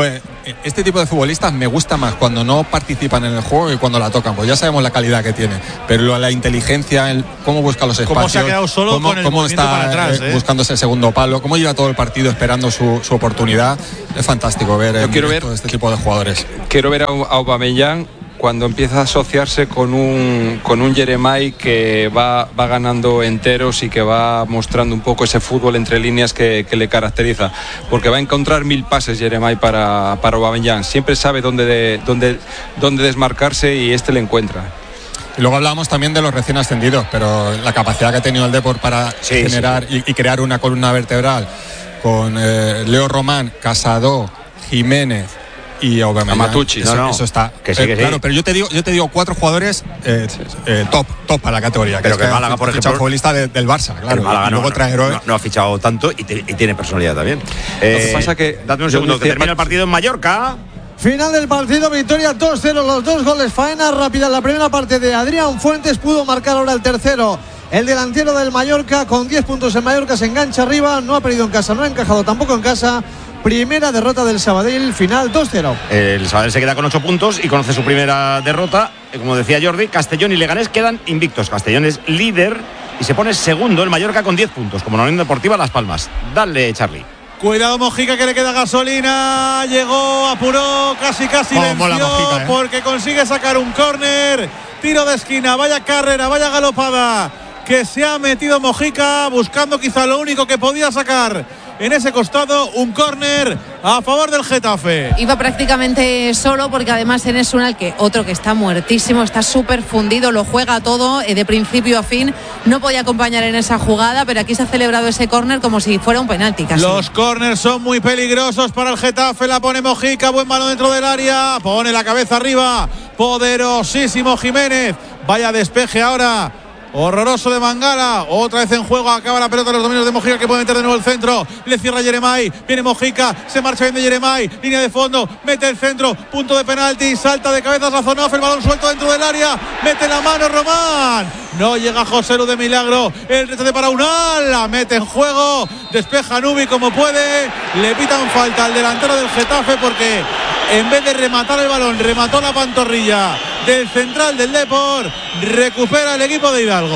este tipo de futbolistas me gusta más cuando no participan en el juego y cuando la tocan, pues ya sabemos la calidad que tiene, pero la inteligencia, el, cómo busca los espacios, cómo se ha quedado solo cómo, con el cómo movimiento está para atrás, ¿eh? buscando ese segundo palo, cómo lleva todo el partido esperando su, su oportunidad. Es fantástico ver, Yo en quiero directo ver este tipo de jugadores. Quiero ver a, a Aubameyang cuando empieza a asociarse con un con un Jeremai que va, va ganando enteros y que va mostrando un poco ese fútbol entre líneas que, que le caracteriza, porque va a encontrar mil pases Jeremai para, para Aubameyang, siempre sabe dónde, de, dónde, dónde desmarcarse y este le encuentra. Y luego hablábamos también de los recién ascendidos, pero la capacidad que ha tenido el Depor para sí, generar sí. Y, y crear una columna vertebral con eh, Leo Román, Casado, Jiménez y Aubameyang. Matucci, eso, no, no. eso está. Que sí, eh, que claro, sí. pero yo te digo, yo te digo cuatro jugadores eh, eh, top, top para la categoría. Pero que, que, es que Málaga, por ejemplo, futbolista de, del Barça, claro. Málaga y luego no, trae no, héroes. no, no ha fichado tanto y, te, y tiene personalidad también. Eh, Lo que pasa que dadme un segundo, que termina el partido en Mallorca. Final del partido, victoria dos cero, los dos goles, faena rápida en la primera parte de Adrián Fuentes, pudo marcar ahora el tercero. El delantero del Mallorca con diez puntos en Mallorca se engancha arriba, no ha perdido en casa, no ha encajado tampoco en casa. Primera derrota del Sabadell, final dos cero. El Sabadell se queda con ocho puntos y conoce su primera derrota. Como decía Jordi, Castellón y Leganés quedan invictos. Castellón es líder y se pone segundo el Mallorca con diez puntos, como la Unión Deportiva Las Palmas. Dale, Charlie. Cuidado Mojica, que le queda gasolina. Llegó, apuró, casi casi oh, venció Mojica, ¿eh? Porque consigue sacar un córner. Tiro de esquina, vaya carrera, vaya galopada que se ha metido Mojica, buscando quizá lo único que podía sacar en ese costado, un córner a favor del Getafe. Iba prácticamente solo porque además Enes Unal, que otro que está muertísimo, está súper fundido, lo juega todo eh, de principio a fin, no podía acompañar en esa jugada, pero aquí se ha celebrado ese córner como si fuera un penalti casi. Los córners son muy peligrosos para el Getafe, la pone Mojica, buen balón dentro del área, pone la cabeza arriba, poderosísimo Jiménez, vaya despeje ahora. Horroroso de Mangala, otra vez en juego, acaba la pelota de los dominios de Mojica, que puede meter de nuevo el centro, le cierra Jeremai, viene Mojica, se marcha bien de Jeremai, línea de fondo, mete el centro, punto de penalti, salta de cabeza Sazonov, el balón suelto dentro del área, mete la mano Román, no llega José Lu de milagro, el rechace para Unal, la mete en juego, despeja Nubi como puede, le pitan falta al delantero del Getafe porque en vez de rematar el balón, remató la pantorrilla del central del Depor, recupera el equipo de Hidalgo.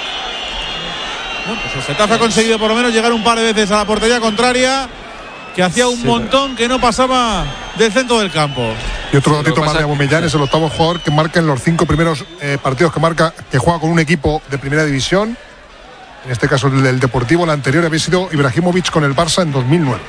Bueno, pues el Getafe ha conseguido por lo menos llegar un par de veces a la portería contraria, que hacía un sí, montón que no pasaba del centro del campo. Y otro datito más de Aubameyang, es el octavo jugador que marca en los cinco primeros eh, partidos que marca, que juega con un equipo de primera división. En este caso el del Deportivo, el anterior había sido Ibrahimovic con el Barça en dos mil nueve.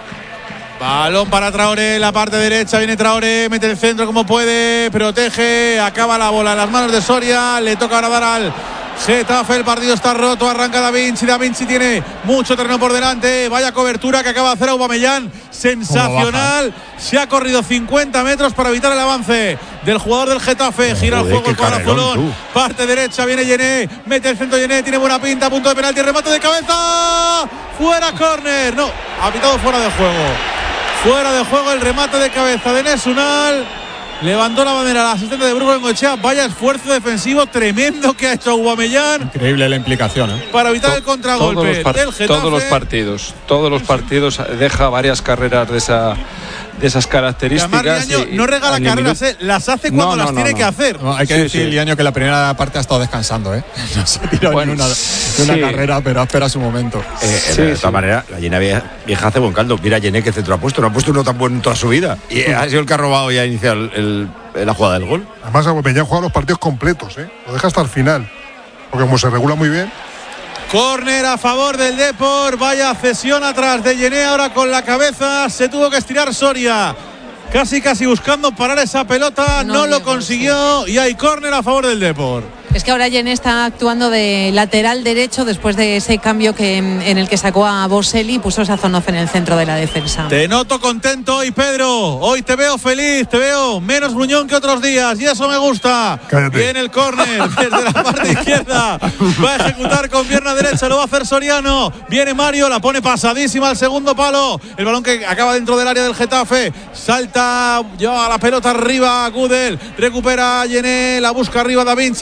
Balón para Traoré, la parte derecha, viene Traoré, mete el centro como puede, protege, acaba la bola en las manos de Soria, le toca ahora dar al Getafe, el partido está roto, arranca Da Vinci, Da Vinci tiene mucho terreno por delante, vaya cobertura que acaba de hacer Aubameyang, sensacional, se ha corrido cincuenta metros para evitar el avance del jugador del Getafe, gira el juego con Azulón, parte derecha, viene Yené, mete el centro Yené, tiene buena pinta, punto de penalti, remate de cabeza, fuera córner, no, ha pitado fuera de juego. Fuera de juego el remate de cabeza de Enes Unal. Levantó la bandera al asistente de Bruno Bengoechea. Vaya esfuerzo defensivo tremendo que ha hecho Aubameyang. Increíble la implicación, ¿eh? Para evitar el contragolpe todos del Getafe. Todos los partidos, todos los partidos deja varias carreras de esa de esas características. Y no regala carreras, eh, las hace cuando no, no, las no, tiene no. que hacer. No, hay que sí, decir, sí. Liaño, que la primera parte ha estado descansando, ¿eh? No se tiró bueno, en una, sí. una carrera, pero espera su momento. Eh, sí, de todas sí. maneras, la Llené vieja, vieja hace buen caldo. Mira Llené qué centro ha puesto, no ha puesto uno tan bueno en toda su vida. Y ha sido el que ha robado y ha iniciado el, el, la jugada del gol. Además, Aubameyang juega los partidos completos, ¿eh? Lo deja hasta el final. Porque como se regula muy bien. Córner a favor del Depor, vaya cesión atrás de Llené ahora con la cabeza, se tuvo que estirar Soria. Casi, casi buscando parar esa pelota, no, no lo consiguió y hay córner a favor del Depor. Es que ahora Llené está actuando de lateral derecho después de ese cambio que en el que sacó a Boselli y puso a Sazonov en el centro de la defensa. Te noto contento hoy, Pedro. Hoy te veo feliz, te veo menos gruñón que otros días y eso me gusta. Cállate. Viene el córner desde la parte izquierda. Va a ejecutar con pierna derecha, lo va a hacer Soriano. Viene Mario, la pone pasadísima al segundo palo. El balón que acaba dentro del área del Getafe. Salta, lleva la pelota arriba Gudel. Recupera a Llené, la busca arriba Da Vinci, aunque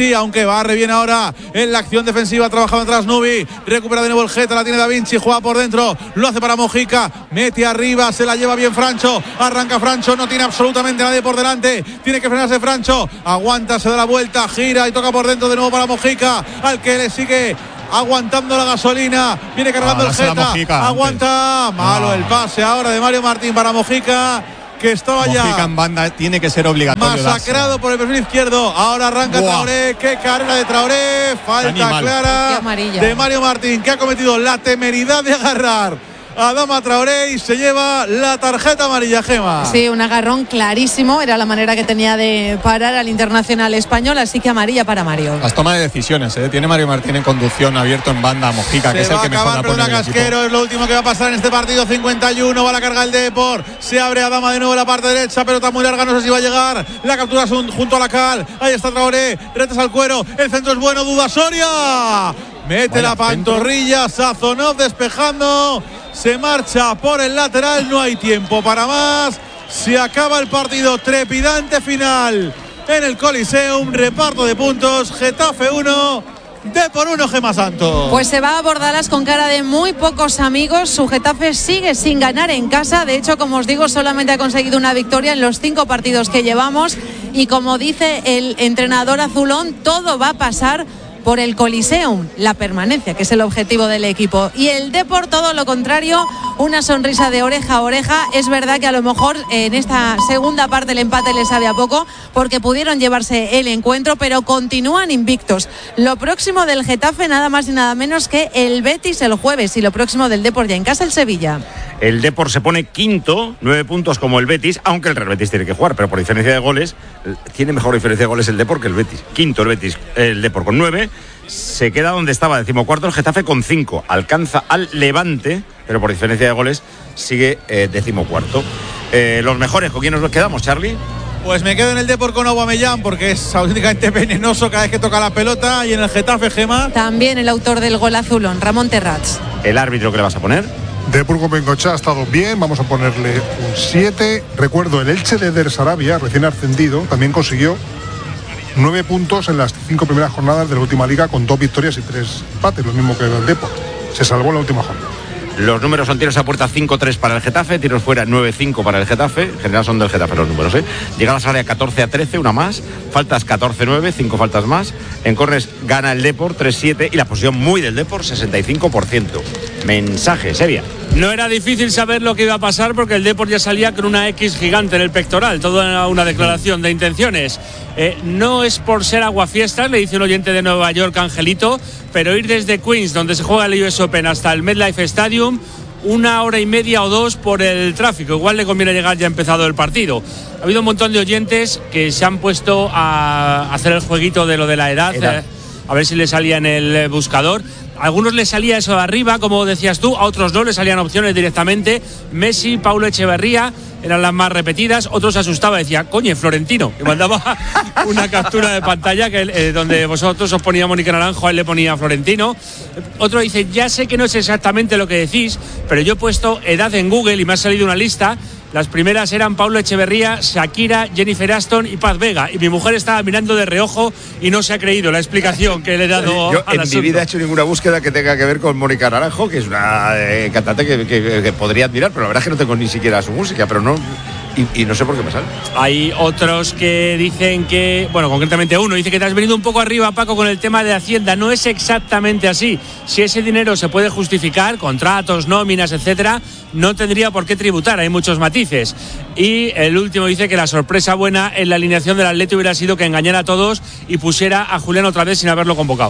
Traoré. Barre bien ahora en la acción defensiva, trabajando atrás Nubi. Recupera de nuevo el Geta, la tiene Da Vinci, juega por dentro, lo hace para Mojica, mete arriba, se la lleva bien Francho. Arranca Francho, no tiene absolutamente nadie por delante. Tiene que frenarse Francho. Aguanta, se da la vuelta, gira y toca por dentro de nuevo para Mojica, al que le sigue aguantando la gasolina. Viene cargando no, el Geta. Aguanta. Antes. Malo no. El pase ahora de Mario Martín para Mojica, que estaba Mojica ya en banda tiene que ser obligatorio. Masacrado darse. Por el perfil izquierdo. Ahora arranca Buah. Traoré. Qué carrera de Traoré. Falta Animal. Clara de Mario Martín, que ha cometido la temeridad de agarrar a Adama Traoré y se lleva la tarjeta amarilla, Gema. Sí, un agarrón clarísimo, era la manera que tenía de parar al internacional español, así que amarilla para Mario. Las tomas de decisiones, ¿eh? Tiene Mario Martín en conducción, abierto en banda a Mojica, se que es el que mejor la pone. Casquero es lo último que va a pasar en este partido. Cincuenta y uno, va a la carga el Depor, se abre Adama de nuevo en la parte derecha, pelota muy larga, no sé si va a llegar. La captura junto a la cal, ahí está Traoré, retes al cuero, el centro es bueno, duda Soria, mete Vaya la pantorrilla, Sazonov despejando. Se marcha por el lateral, no hay tiempo para más. Se acaba el partido, trepidante final en el Coliseum. Reparto de puntos, Getafe uno, Depor uno, Gema Santos. Pues se va a Bordalas con cara de muy pocos amigos. Su Getafe sigue sin ganar en casa. De hecho, como os digo, solamente ha conseguido una victoria en los cinco partidos que llevamos. Y como dice el entrenador azulón, todo va a pasar por el Coliseum, la permanencia, que es el objetivo del equipo. Y el Depor, todo lo contrario, una sonrisa de oreja a oreja. Es verdad que a lo mejor en esta segunda parte el empate les sabe a poco, porque pudieron llevarse el encuentro, pero continúan invictos. Lo próximo del Getafe, nada más y nada menos que el Betis el jueves, y lo próximo del Depor ya en casa, el Sevilla. El Depor se pone quinto, nueve puntos como el Betis, aunque el Real Betis tiene que jugar, pero por diferencia de goles, tiene mejor diferencia de goles el Depor que el Betis. Quinto el Betis, el Depor con nueve, se queda donde estaba, decimocuarto el Getafe con cinco, alcanza al Levante, pero por diferencia de goles sigue eh, decimocuarto. Eh, los mejores, ¿con quién nos quedamos, Charlie? Pues me quedo en el Depor con Aubameyang, porque es auténticamente venenoso cada vez que toca la pelota, y en el Getafe, Gema. También el autor del gol azulón, Ramón Terrats. ¿El árbitro que le vas a poner? Depor con Bengochea ha estado bien, vamos a ponerle un siete. Recuerdo, el Elche de Der Sarabia, recién ascendido, también consiguió nueve puntos en las cinco primeras jornadas de la última liga, con dos victorias y tres empates, lo mismo que el Depor. Se salvó en la última jornada. Los números son tiros a puerta cinco tres para el Getafe, tiros fuera nueve cinco para el Getafe, en general son del Getafe los números, ¿eh? Llegadas al área catorce a trece, una más, faltas catorce nueve, cinco faltas más, en córners gana el Depor tres siete y la posición muy del Depor sesenta y cinco por ciento. Mensaje, Sevilla. No era difícil saber lo que iba a pasar, porque el Depor ya salía con una X gigante en el pectoral, toda una declaración de intenciones. Eh, no es por ser aguafiestas, le dice un oyente de Nueva York, Angelito, pero ir desde Queens, donde se juega el U S Open, hasta el MetLife Stadium, una hora y media o dos por el tráfico. Igual le conviene llegar ya empezado el partido. Ha habido un montón de oyentes que se han puesto a hacer el jueguito de lo de la edad, edad. Eh, a ver si le salía en el buscador. A algunos les salía eso de arriba, como decías tú, a otros no, les salían opciones directamente. Messi, Paulo Echeverría eran las más repetidas. Otros se asustaba, decía, coño, Florentino, y mandaba una captura de pantalla que, eh, donde vosotros os ponía Mónica Naranjo, a él le ponía Florentino. Otro dice, ya sé que no es exactamente lo que decís, pero yo he puesto edad en Google y me ha salido una lista. Las primeras eran Paulo Echeverría, Shakira, Jennifer Aston y Paz Vega. Y mi mujer estaba mirando de reojo y no se ha creído la explicación que le he dado. Yo al en asunto. mi vida he hecho ninguna búsqueda que tenga que ver con Mónica Naranjo, que es una eh, cantante que, que, que podría admirar, pero la verdad es que no tengo ni siquiera su música, pero no. Y, y no sé por qué me sale. Hay otros que dicen que, bueno, concretamente uno dice que te has venido un poco arriba, Paco, con el tema de Hacienda. No es exactamente así. Si ese dinero se puede justificar, contratos, nóminas, etcétera, no tendría por qué tributar. Hay muchos matices. Y el último dice que la sorpresa buena en la alineación del Atleti hubiera sido que engañara a todos y pusiera a Julián otra vez sin haberlo convocado.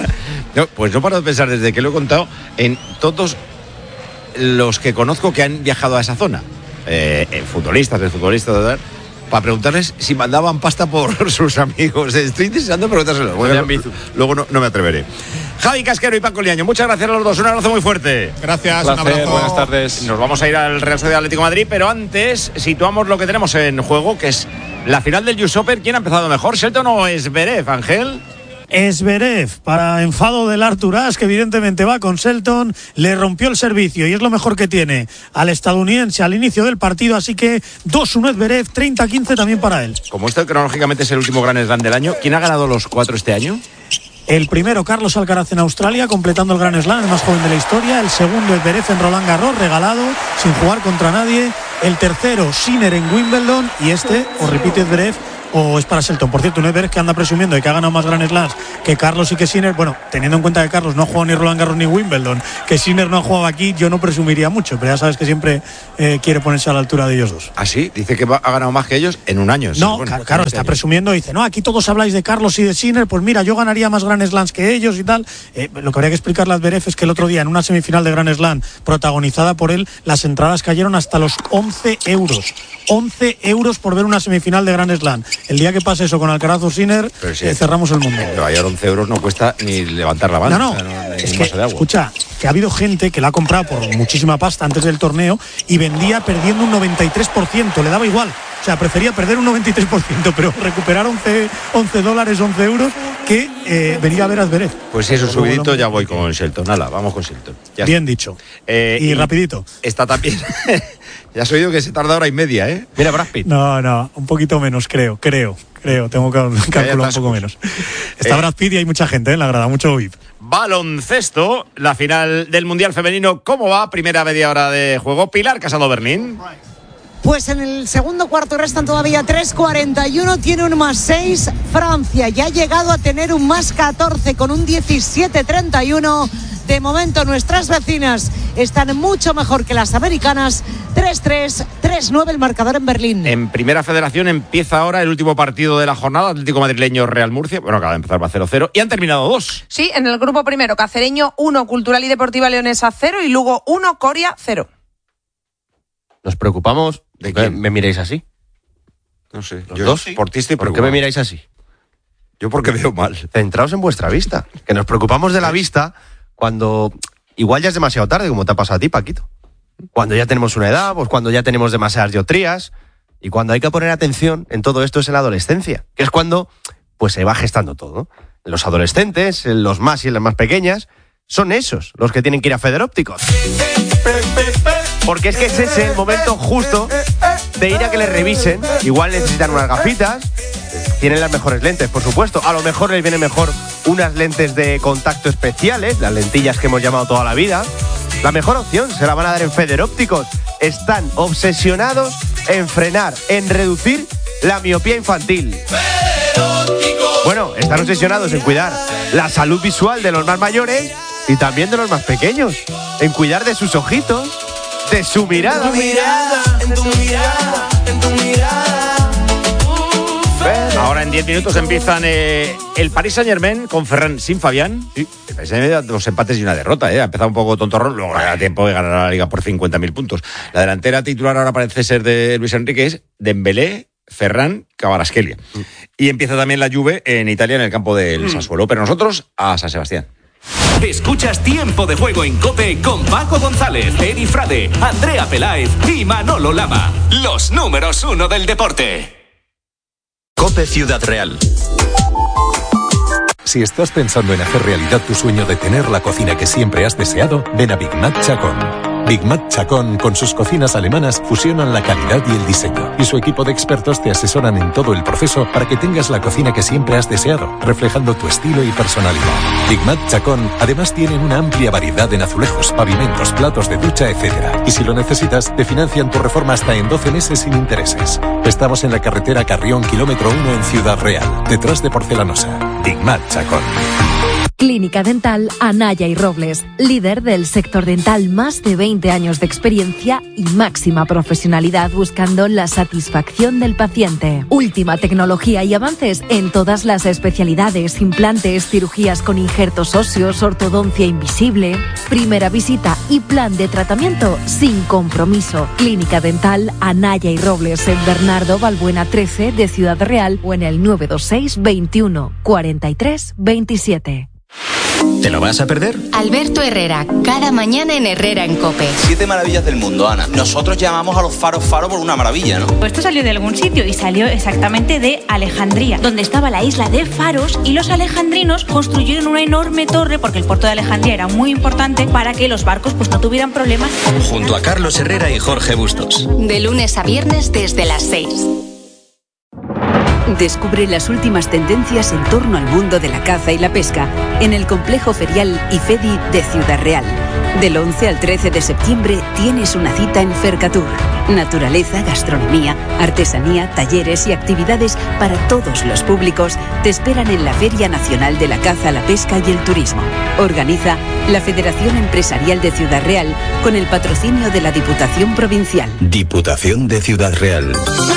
No, pues no paro de pensar desde que lo he contado en todos los que conozco que han viajado a esa zona. Eh, futbolistas, de futbolistas, para preguntarles si mandaban pasta por sus amigos. Estoy deseando preguntárselo. Bueno, luego no, no me atreveré. Javi Casquero y Paco Liaño, muchas gracias a los dos. Un abrazo muy fuerte. Gracias, un, placer, un abrazo. Buenas tardes. Nos vamos a ir al Real Sociedad Atlético de Madrid, pero antes situamos lo que tenemos en juego, que es la final del U S Open. ¿Quién ha empezado mejor, Shelton o Zverev, Ángel? Zverev, para enfado del Artur Ashe, que evidentemente va con Shelton, le rompió el servicio y es lo mejor que tiene al estadounidense al inicio del partido, así que dos uno Zverev, treinta quince también para él. Como este cronológicamente es el último Grand Slam del año, ¿quién ha ganado los cuatro este año? El primero, Carlos Alcaraz en Australia, completando el Grand Slam, el más joven de la historia. El segundo, Zverev en Roland Garros, regalado, sin jugar contra nadie. El tercero, Sinner en Wimbledon. Y este, o repite Zverev, o es para Shelton. Por cierto, un Zverev que anda presumiendo de que ha ganado más Grand Slams que Carlos y que Sinner. Bueno, teniendo en cuenta que Carlos no ha jugado ni Roland Garros ni Wimbledon, que Sinner no ha jugado aquí, yo no presumiría mucho, pero ya sabes que siempre eh, quiere ponerse a la altura de ellos dos. ¿Ah, sí? Dice que va, ha ganado más que ellos en un año. No, bueno, claro, claro está años. Presumiendo, dice, no, aquí todos habláis de Carlos y de Sinner, pues mira, yo ganaría más Grand Slams que ellos y tal. Eh, lo que habría que explicarle a Zverev es que el otro día en una semifinal de Grand Slam protagonizada por él, las entradas cayeron hasta los once euros. once euros por ver una semifinal de Grand Slam. El día que pase eso con Alcaraz o Sinner, si eh, cerramos el mundo. Pero ayer once euros no cuesta ni levantar la mano. No, no, o sea, no es que, escucha, que ha habido gente que la ha comprado por muchísima pasta antes del torneo y vendía perdiendo un noventa y tres por ciento, le daba igual. O sea, prefería perder un noventa y tres por ciento, pero recuperar once, once dólares, once euros, que eh, venir a ver a Zverev. Pues si es un subidito, ya voy con Shelton. Hala, vamos con Shelton. Ya Bien está. dicho. Eh, y, y rapidito. Está también... Ya has oído que se tarda hora y media, ¿eh? Mira, Brad Pitt. No, no, un poquito menos, creo, creo, creo. Tengo que calcular un poco menos. Está eh, Brad Pitt y hay mucha gente, ¿eh? En la grada, mucho V I P. Baloncesto, la final del Mundial Femenino. ¿Cómo va? Primera media hora de juego. Pilar Casado-Bernín. Pues en el segundo cuarto restan todavía tres cuarenta y uno, tiene un más seis. Francia ya ha llegado a tener un más catorce con un diecisiete treinta y uno. De momento nuestras vecinas están mucho mejor que las americanas. tres tres, tres nueve el marcador en Berlín. En Primera Federación empieza ahora el último partido de la jornada. Atlético Madrileño Real Murcia. Bueno, acaba de empezar, va cero cero. Y han terminado dos. Sí, en el grupo primero, Cacereño uno, Cultural y Deportiva Leonesa cero y Lugo uno, Coria cero. ¿Nos preocupamos? ¿De qué me miráis así? No sé. ¿Los yo, dos? Por ti estoy ¿Por qué me miráis así? Yo porque veo mal. Centraos en vuestra vista. Que nos preocupamos de la vista cuando igual ya es demasiado tarde, como te ha pasado a ti, Paquito. Cuando ya tenemos una edad, pues cuando ya tenemos demasiadas dioptrías, y cuando hay que poner atención en todo esto es en la adolescencia, que es cuando pues se va gestando todo, ¿no? Los adolescentes, los más y las más pequeñas, son esos los que tienen que ir a Federópticos. Porque es que es ese el momento justo de ir a que les revisen. Igual necesitan unas gafitas, tienen las mejores lentes, por supuesto. A lo mejor les viene mejor unas lentes de contacto especiales, las lentillas que hemos llamado toda la vida. La mejor opción se la van a dar en Federópticos. Están obsesionados en frenar, en reducir la miopía infantil. Bueno, están obsesionados en cuidar la salud visual de los más mayores y también de los más pequeños. En cuidar de sus ojitos, de su mirada. En tu mirada, en tu mirada, en tu mirada. Ahora en diez minutos empiezan eh, el Paris Saint-Germain con Ferran sin Fabián. Sí. El Paris Saint-Germain dos empates y una derrota. Eh. Ha empezado un poco tontorrón, luego a tiempo de ganar la Liga por cincuenta mil puntos. La delantera titular ahora parece ser de Luis Enrique, es Dembélé, Ferran, Kvaratskhelia. Mm. Y empieza también la Juve en Italia en el campo del mm. Sassuolo. Pero nosotros a San Sebastián. Escuchas Tiempo de Juego en COPE con Paco González, Eri Frade, Andrea Peláez y Manolo Lama. Los números uno del deporte. COPE Ciudad Real. Si estás pensando en hacer realidad tu sueño de tener la cocina que siempre has deseado, ven a Big Mac Chacón. Big Mac Chacón, con sus cocinas alemanas, fusionan la calidad y el diseño. Y su equipo de expertos te asesoran en todo el proceso para que tengas la cocina que siempre has deseado, reflejando tu estilo y personalidad. Big Mac Chacón, además, tienen una amplia variedad en azulejos, pavimentos, platos de ducha, etcétera. Y si lo necesitas, te financian tu reforma hasta en doce meses sin intereses. Estamos en la carretera Carrión, kilómetro uno en Ciudad Real, detrás de Porcelanosa. Big Mac Chacón. Clínica Dental Anaya y Robles, líder del sector dental, más de veinte años de experiencia y máxima profesionalidad buscando la satisfacción del paciente. Última tecnología y avances en todas las especialidades, implantes, cirugías con injertos óseos, ortodoncia invisible. Primera visita y plan de tratamiento sin compromiso. Clínica Dental Anaya y Robles en Bernardo Balbuena trece de Ciudad Real o en el nueve dos seis, veintiuno, cuarenta y tres, veintisiete. ¿Te lo vas a perder? Alberto Herrera, cada mañana en Herrera en COPE. Siete maravillas del mundo, Ana. Nosotros llamamos a los faros faro por una maravilla, ¿no? Pues esto salió de algún sitio y salió exactamente de Alejandría, donde estaba la isla de Faros, y los alejandrinos construyeron una enorme torre porque el puerto de Alejandría era muy importante para que los barcos pues no tuvieran problemas. Junto a Carlos Herrera y Jorge Bustos. De lunes a viernes desde las seis. Descubre las últimas tendencias en torno al mundo de la caza y la pesca en el complejo ferial IFEDI de Ciudad Real. Del once al trece de septiembre tienes una cita en Fercatur. Naturaleza, gastronomía, artesanía, talleres y actividades para todos los públicos te esperan en la Feria Nacional de la Caza, la Pesca y el Turismo. Organiza la Federación Empresarial de Ciudad Real con el patrocinio de la Diputación Provincial. Diputación de Ciudad Real.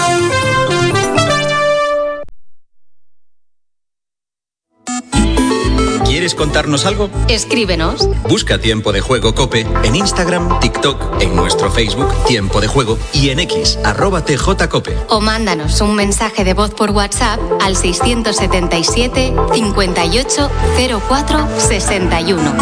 ¿Quieres contarnos algo? Escríbenos. Busca Tiempo de Juego COPE en Instagram, TikTok, en nuestro Facebook Tiempo de Juego y en X, arroba tjcope. O mándanos un mensaje de voz por WhatsApp al seiscientos setenta y siete, cincuenta y ocho, cero cuatro, sesenta y uno.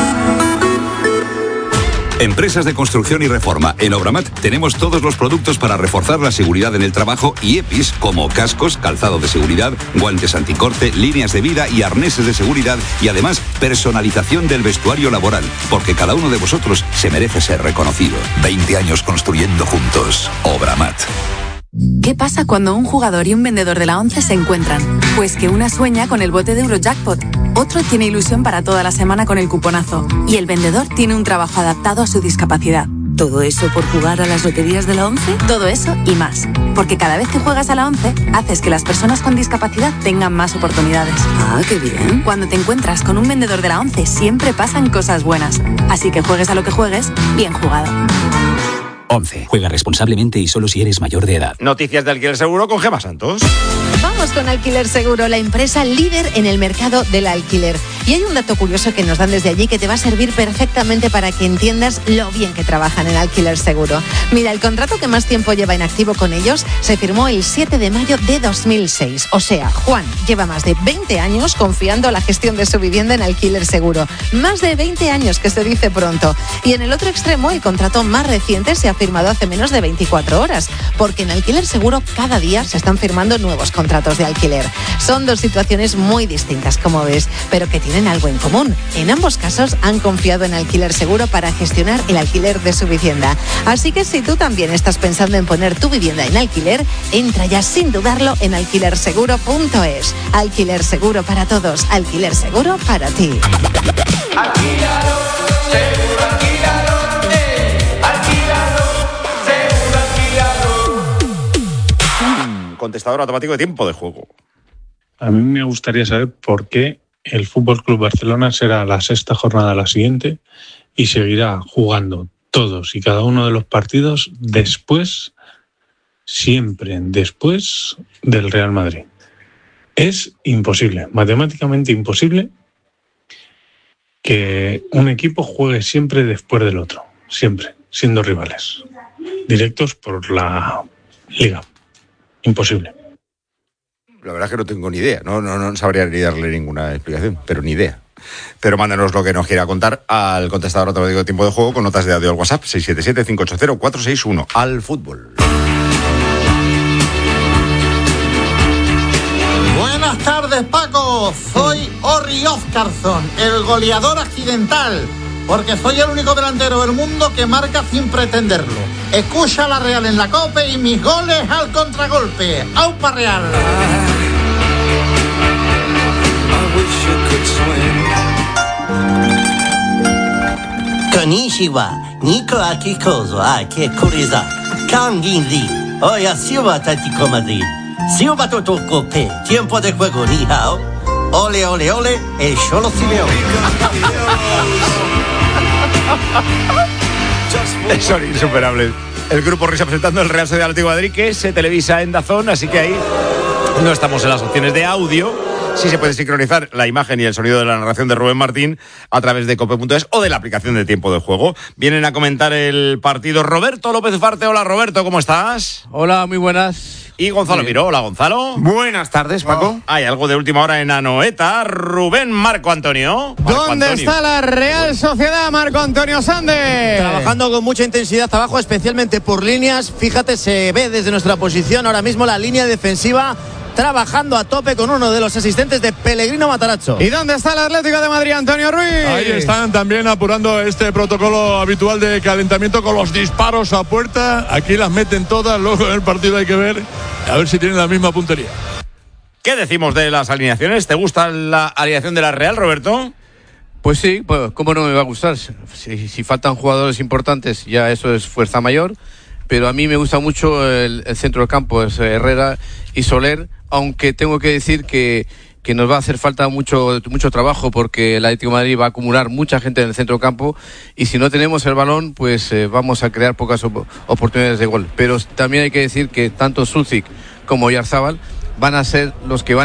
Empresas de construcción y reforma. En Obramat tenemos todos los productos para reforzar la seguridad en el trabajo y EPIs como cascos, calzado de seguridad, guantes anticorte, líneas de vida y arneses de seguridad y además personalización del vestuario laboral, porque cada uno de vosotros se merece ser reconocido. veinte años construyendo juntos. Obramat. ¿Qué pasa cuando un jugador y un vendedor de la ONCE se encuentran? Pues que una sueña con el bote de Eurojackpot, otro tiene ilusión para toda la semana con el cuponazo y el vendedor tiene un trabajo adaptado a su discapacidad. ¿Todo eso por jugar a las loterías de la ONCE? Todo eso y más. Porque cada vez que juegas a la ONCE, haces que las personas con discapacidad tengan más oportunidades. Ah, qué bien. Cuando te encuentras con un vendedor de la ONCE, siempre pasan cosas buenas. Así que juegues a lo que juegues, bien jugado. ONCE. Juega responsablemente y solo si eres mayor de edad. Noticias de Alquiler Seguro con Gemma Santos. Vamos con Alquiler Seguro, la empresa líder en el mercado del alquiler. Y hay un dato curioso que nos dan desde allí que te va a servir perfectamente para que entiendas lo bien que trabajan en Alquiler Seguro. Mira, el contrato que más tiempo lleva en activo con ellos se firmó el siete de mayo de dos mil seis. O sea, Juan lleva más de veinte años confiando la gestión de su vivienda en Alquiler Seguro. Más de veinte años, que se dice pronto. Y en el otro extremo, el contrato más reciente se ha firmado hace menos de veinticuatro horas, porque en Alquiler Seguro cada día se están firmando nuevos contratos de alquiler. Son dos situaciones muy distintas, como ves, pero que tienen algo en común. En ambos casos han confiado en Alquiler Seguro para gestionar el alquiler de su vivienda. Así que si tú también estás pensando en poner tu vivienda en alquiler, entra ya sin dudarlo en alquiler seguro punto es. Alquiler Seguro para todos, Alquiler Seguro para ti. Alquílalo, seguro alquílalo, eh, alquílalo, seguro alquílalo. Contestador automático de Tiempo de Juego. A mí me gustaría saber por qué el F C Barcelona será la sexta jornada la siguiente y seguirá jugando todos y cada uno de los partidos después, siempre después del Real Madrid. Es imposible, matemáticamente imposible, que un equipo juegue siempre después del otro, siempre, siendo rivales, directos por la Liga. Imposible. La verdad es que no tengo ni idea, no, no, no sabría ni darle ninguna explicación, pero ni idea. Pero mándanos lo que nos quiera contar al contestador automático de Tiempo de Juego con notas de audio al WhatsApp seis siete siete, cinco ocho cero, cuatro seis uno. Al fútbol. Buenas tardes, Paco. Soy Orri Oscarsson, el goleador accidental, porque soy el único delantero del mundo que marca sin pretenderlo. Escucha la Real en la COPE y mis goles al contragolpe. ¡Aupa Real! Konnichiwa, Nico Akikozo, Ake Kuriza, Kangin Lee, Oya Silva Atlético Madrid, Silva Toto Cope, Tiempo de Juego, Ni Hao, Ole Ole Ole, el Cholo Simeone. Son insuperables. El grupo Risa presentando el Real Sociedad Atlético de Madrid, que se televisa en DAZN, así que ahí no estamos en las opciones de audio. Sí se puede sincronizar la imagen y el sonido de la narración de Rubén Martín a través de cope punto es o de la aplicación de Tiempo de Juego. Vienen a comentar el partido Roberto López Ufarte. Hola, Roberto, ¿cómo estás? Hola, muy buenas. Y Gonzalo Miró. Hola, Gonzalo. Buenas tardes, Paco. Oh, hay algo de última hora en Anoeta. Rubén Marco Antonio. Marco ¿Dónde Antonio. está la Real Sociedad, Marco Antonio Sande? Trabajando con mucha intensidad abajo, especialmente por líneas. Fíjate, se ve desde nuestra posición ahora mismo la línea defensiva trabajando a tope con uno de los asistentes de Pellegrino Matarazzo. ¿Y dónde está el Atlético de Madrid, Antonio Ruiz? Ahí están también apurando este protocolo habitual de calentamiento con los disparos a puerta. Aquí las meten todas, luego en el partido hay que ver a ver si tienen la misma puntería. ¿Qué decimos de las alineaciones? ¿Te gusta la alineación de la Real, Roberto? Pues sí, pues cómo no me va a gustar. Si, si faltan jugadores importantes, ya eso es fuerza mayor. Pero a mí me gusta mucho el, el centro del campo, es Herrera y Soler, aunque tengo que decir que, que nos va a hacer falta mucho, mucho trabajo, porque el Atlético de Madrid va a acumular mucha gente en el centro del campo, y si no tenemos el balón, pues eh, vamos a crear pocas op- oportunidades de gol. Pero también hay que decir que tanto Sucic como Oyarzabal van a ser los que van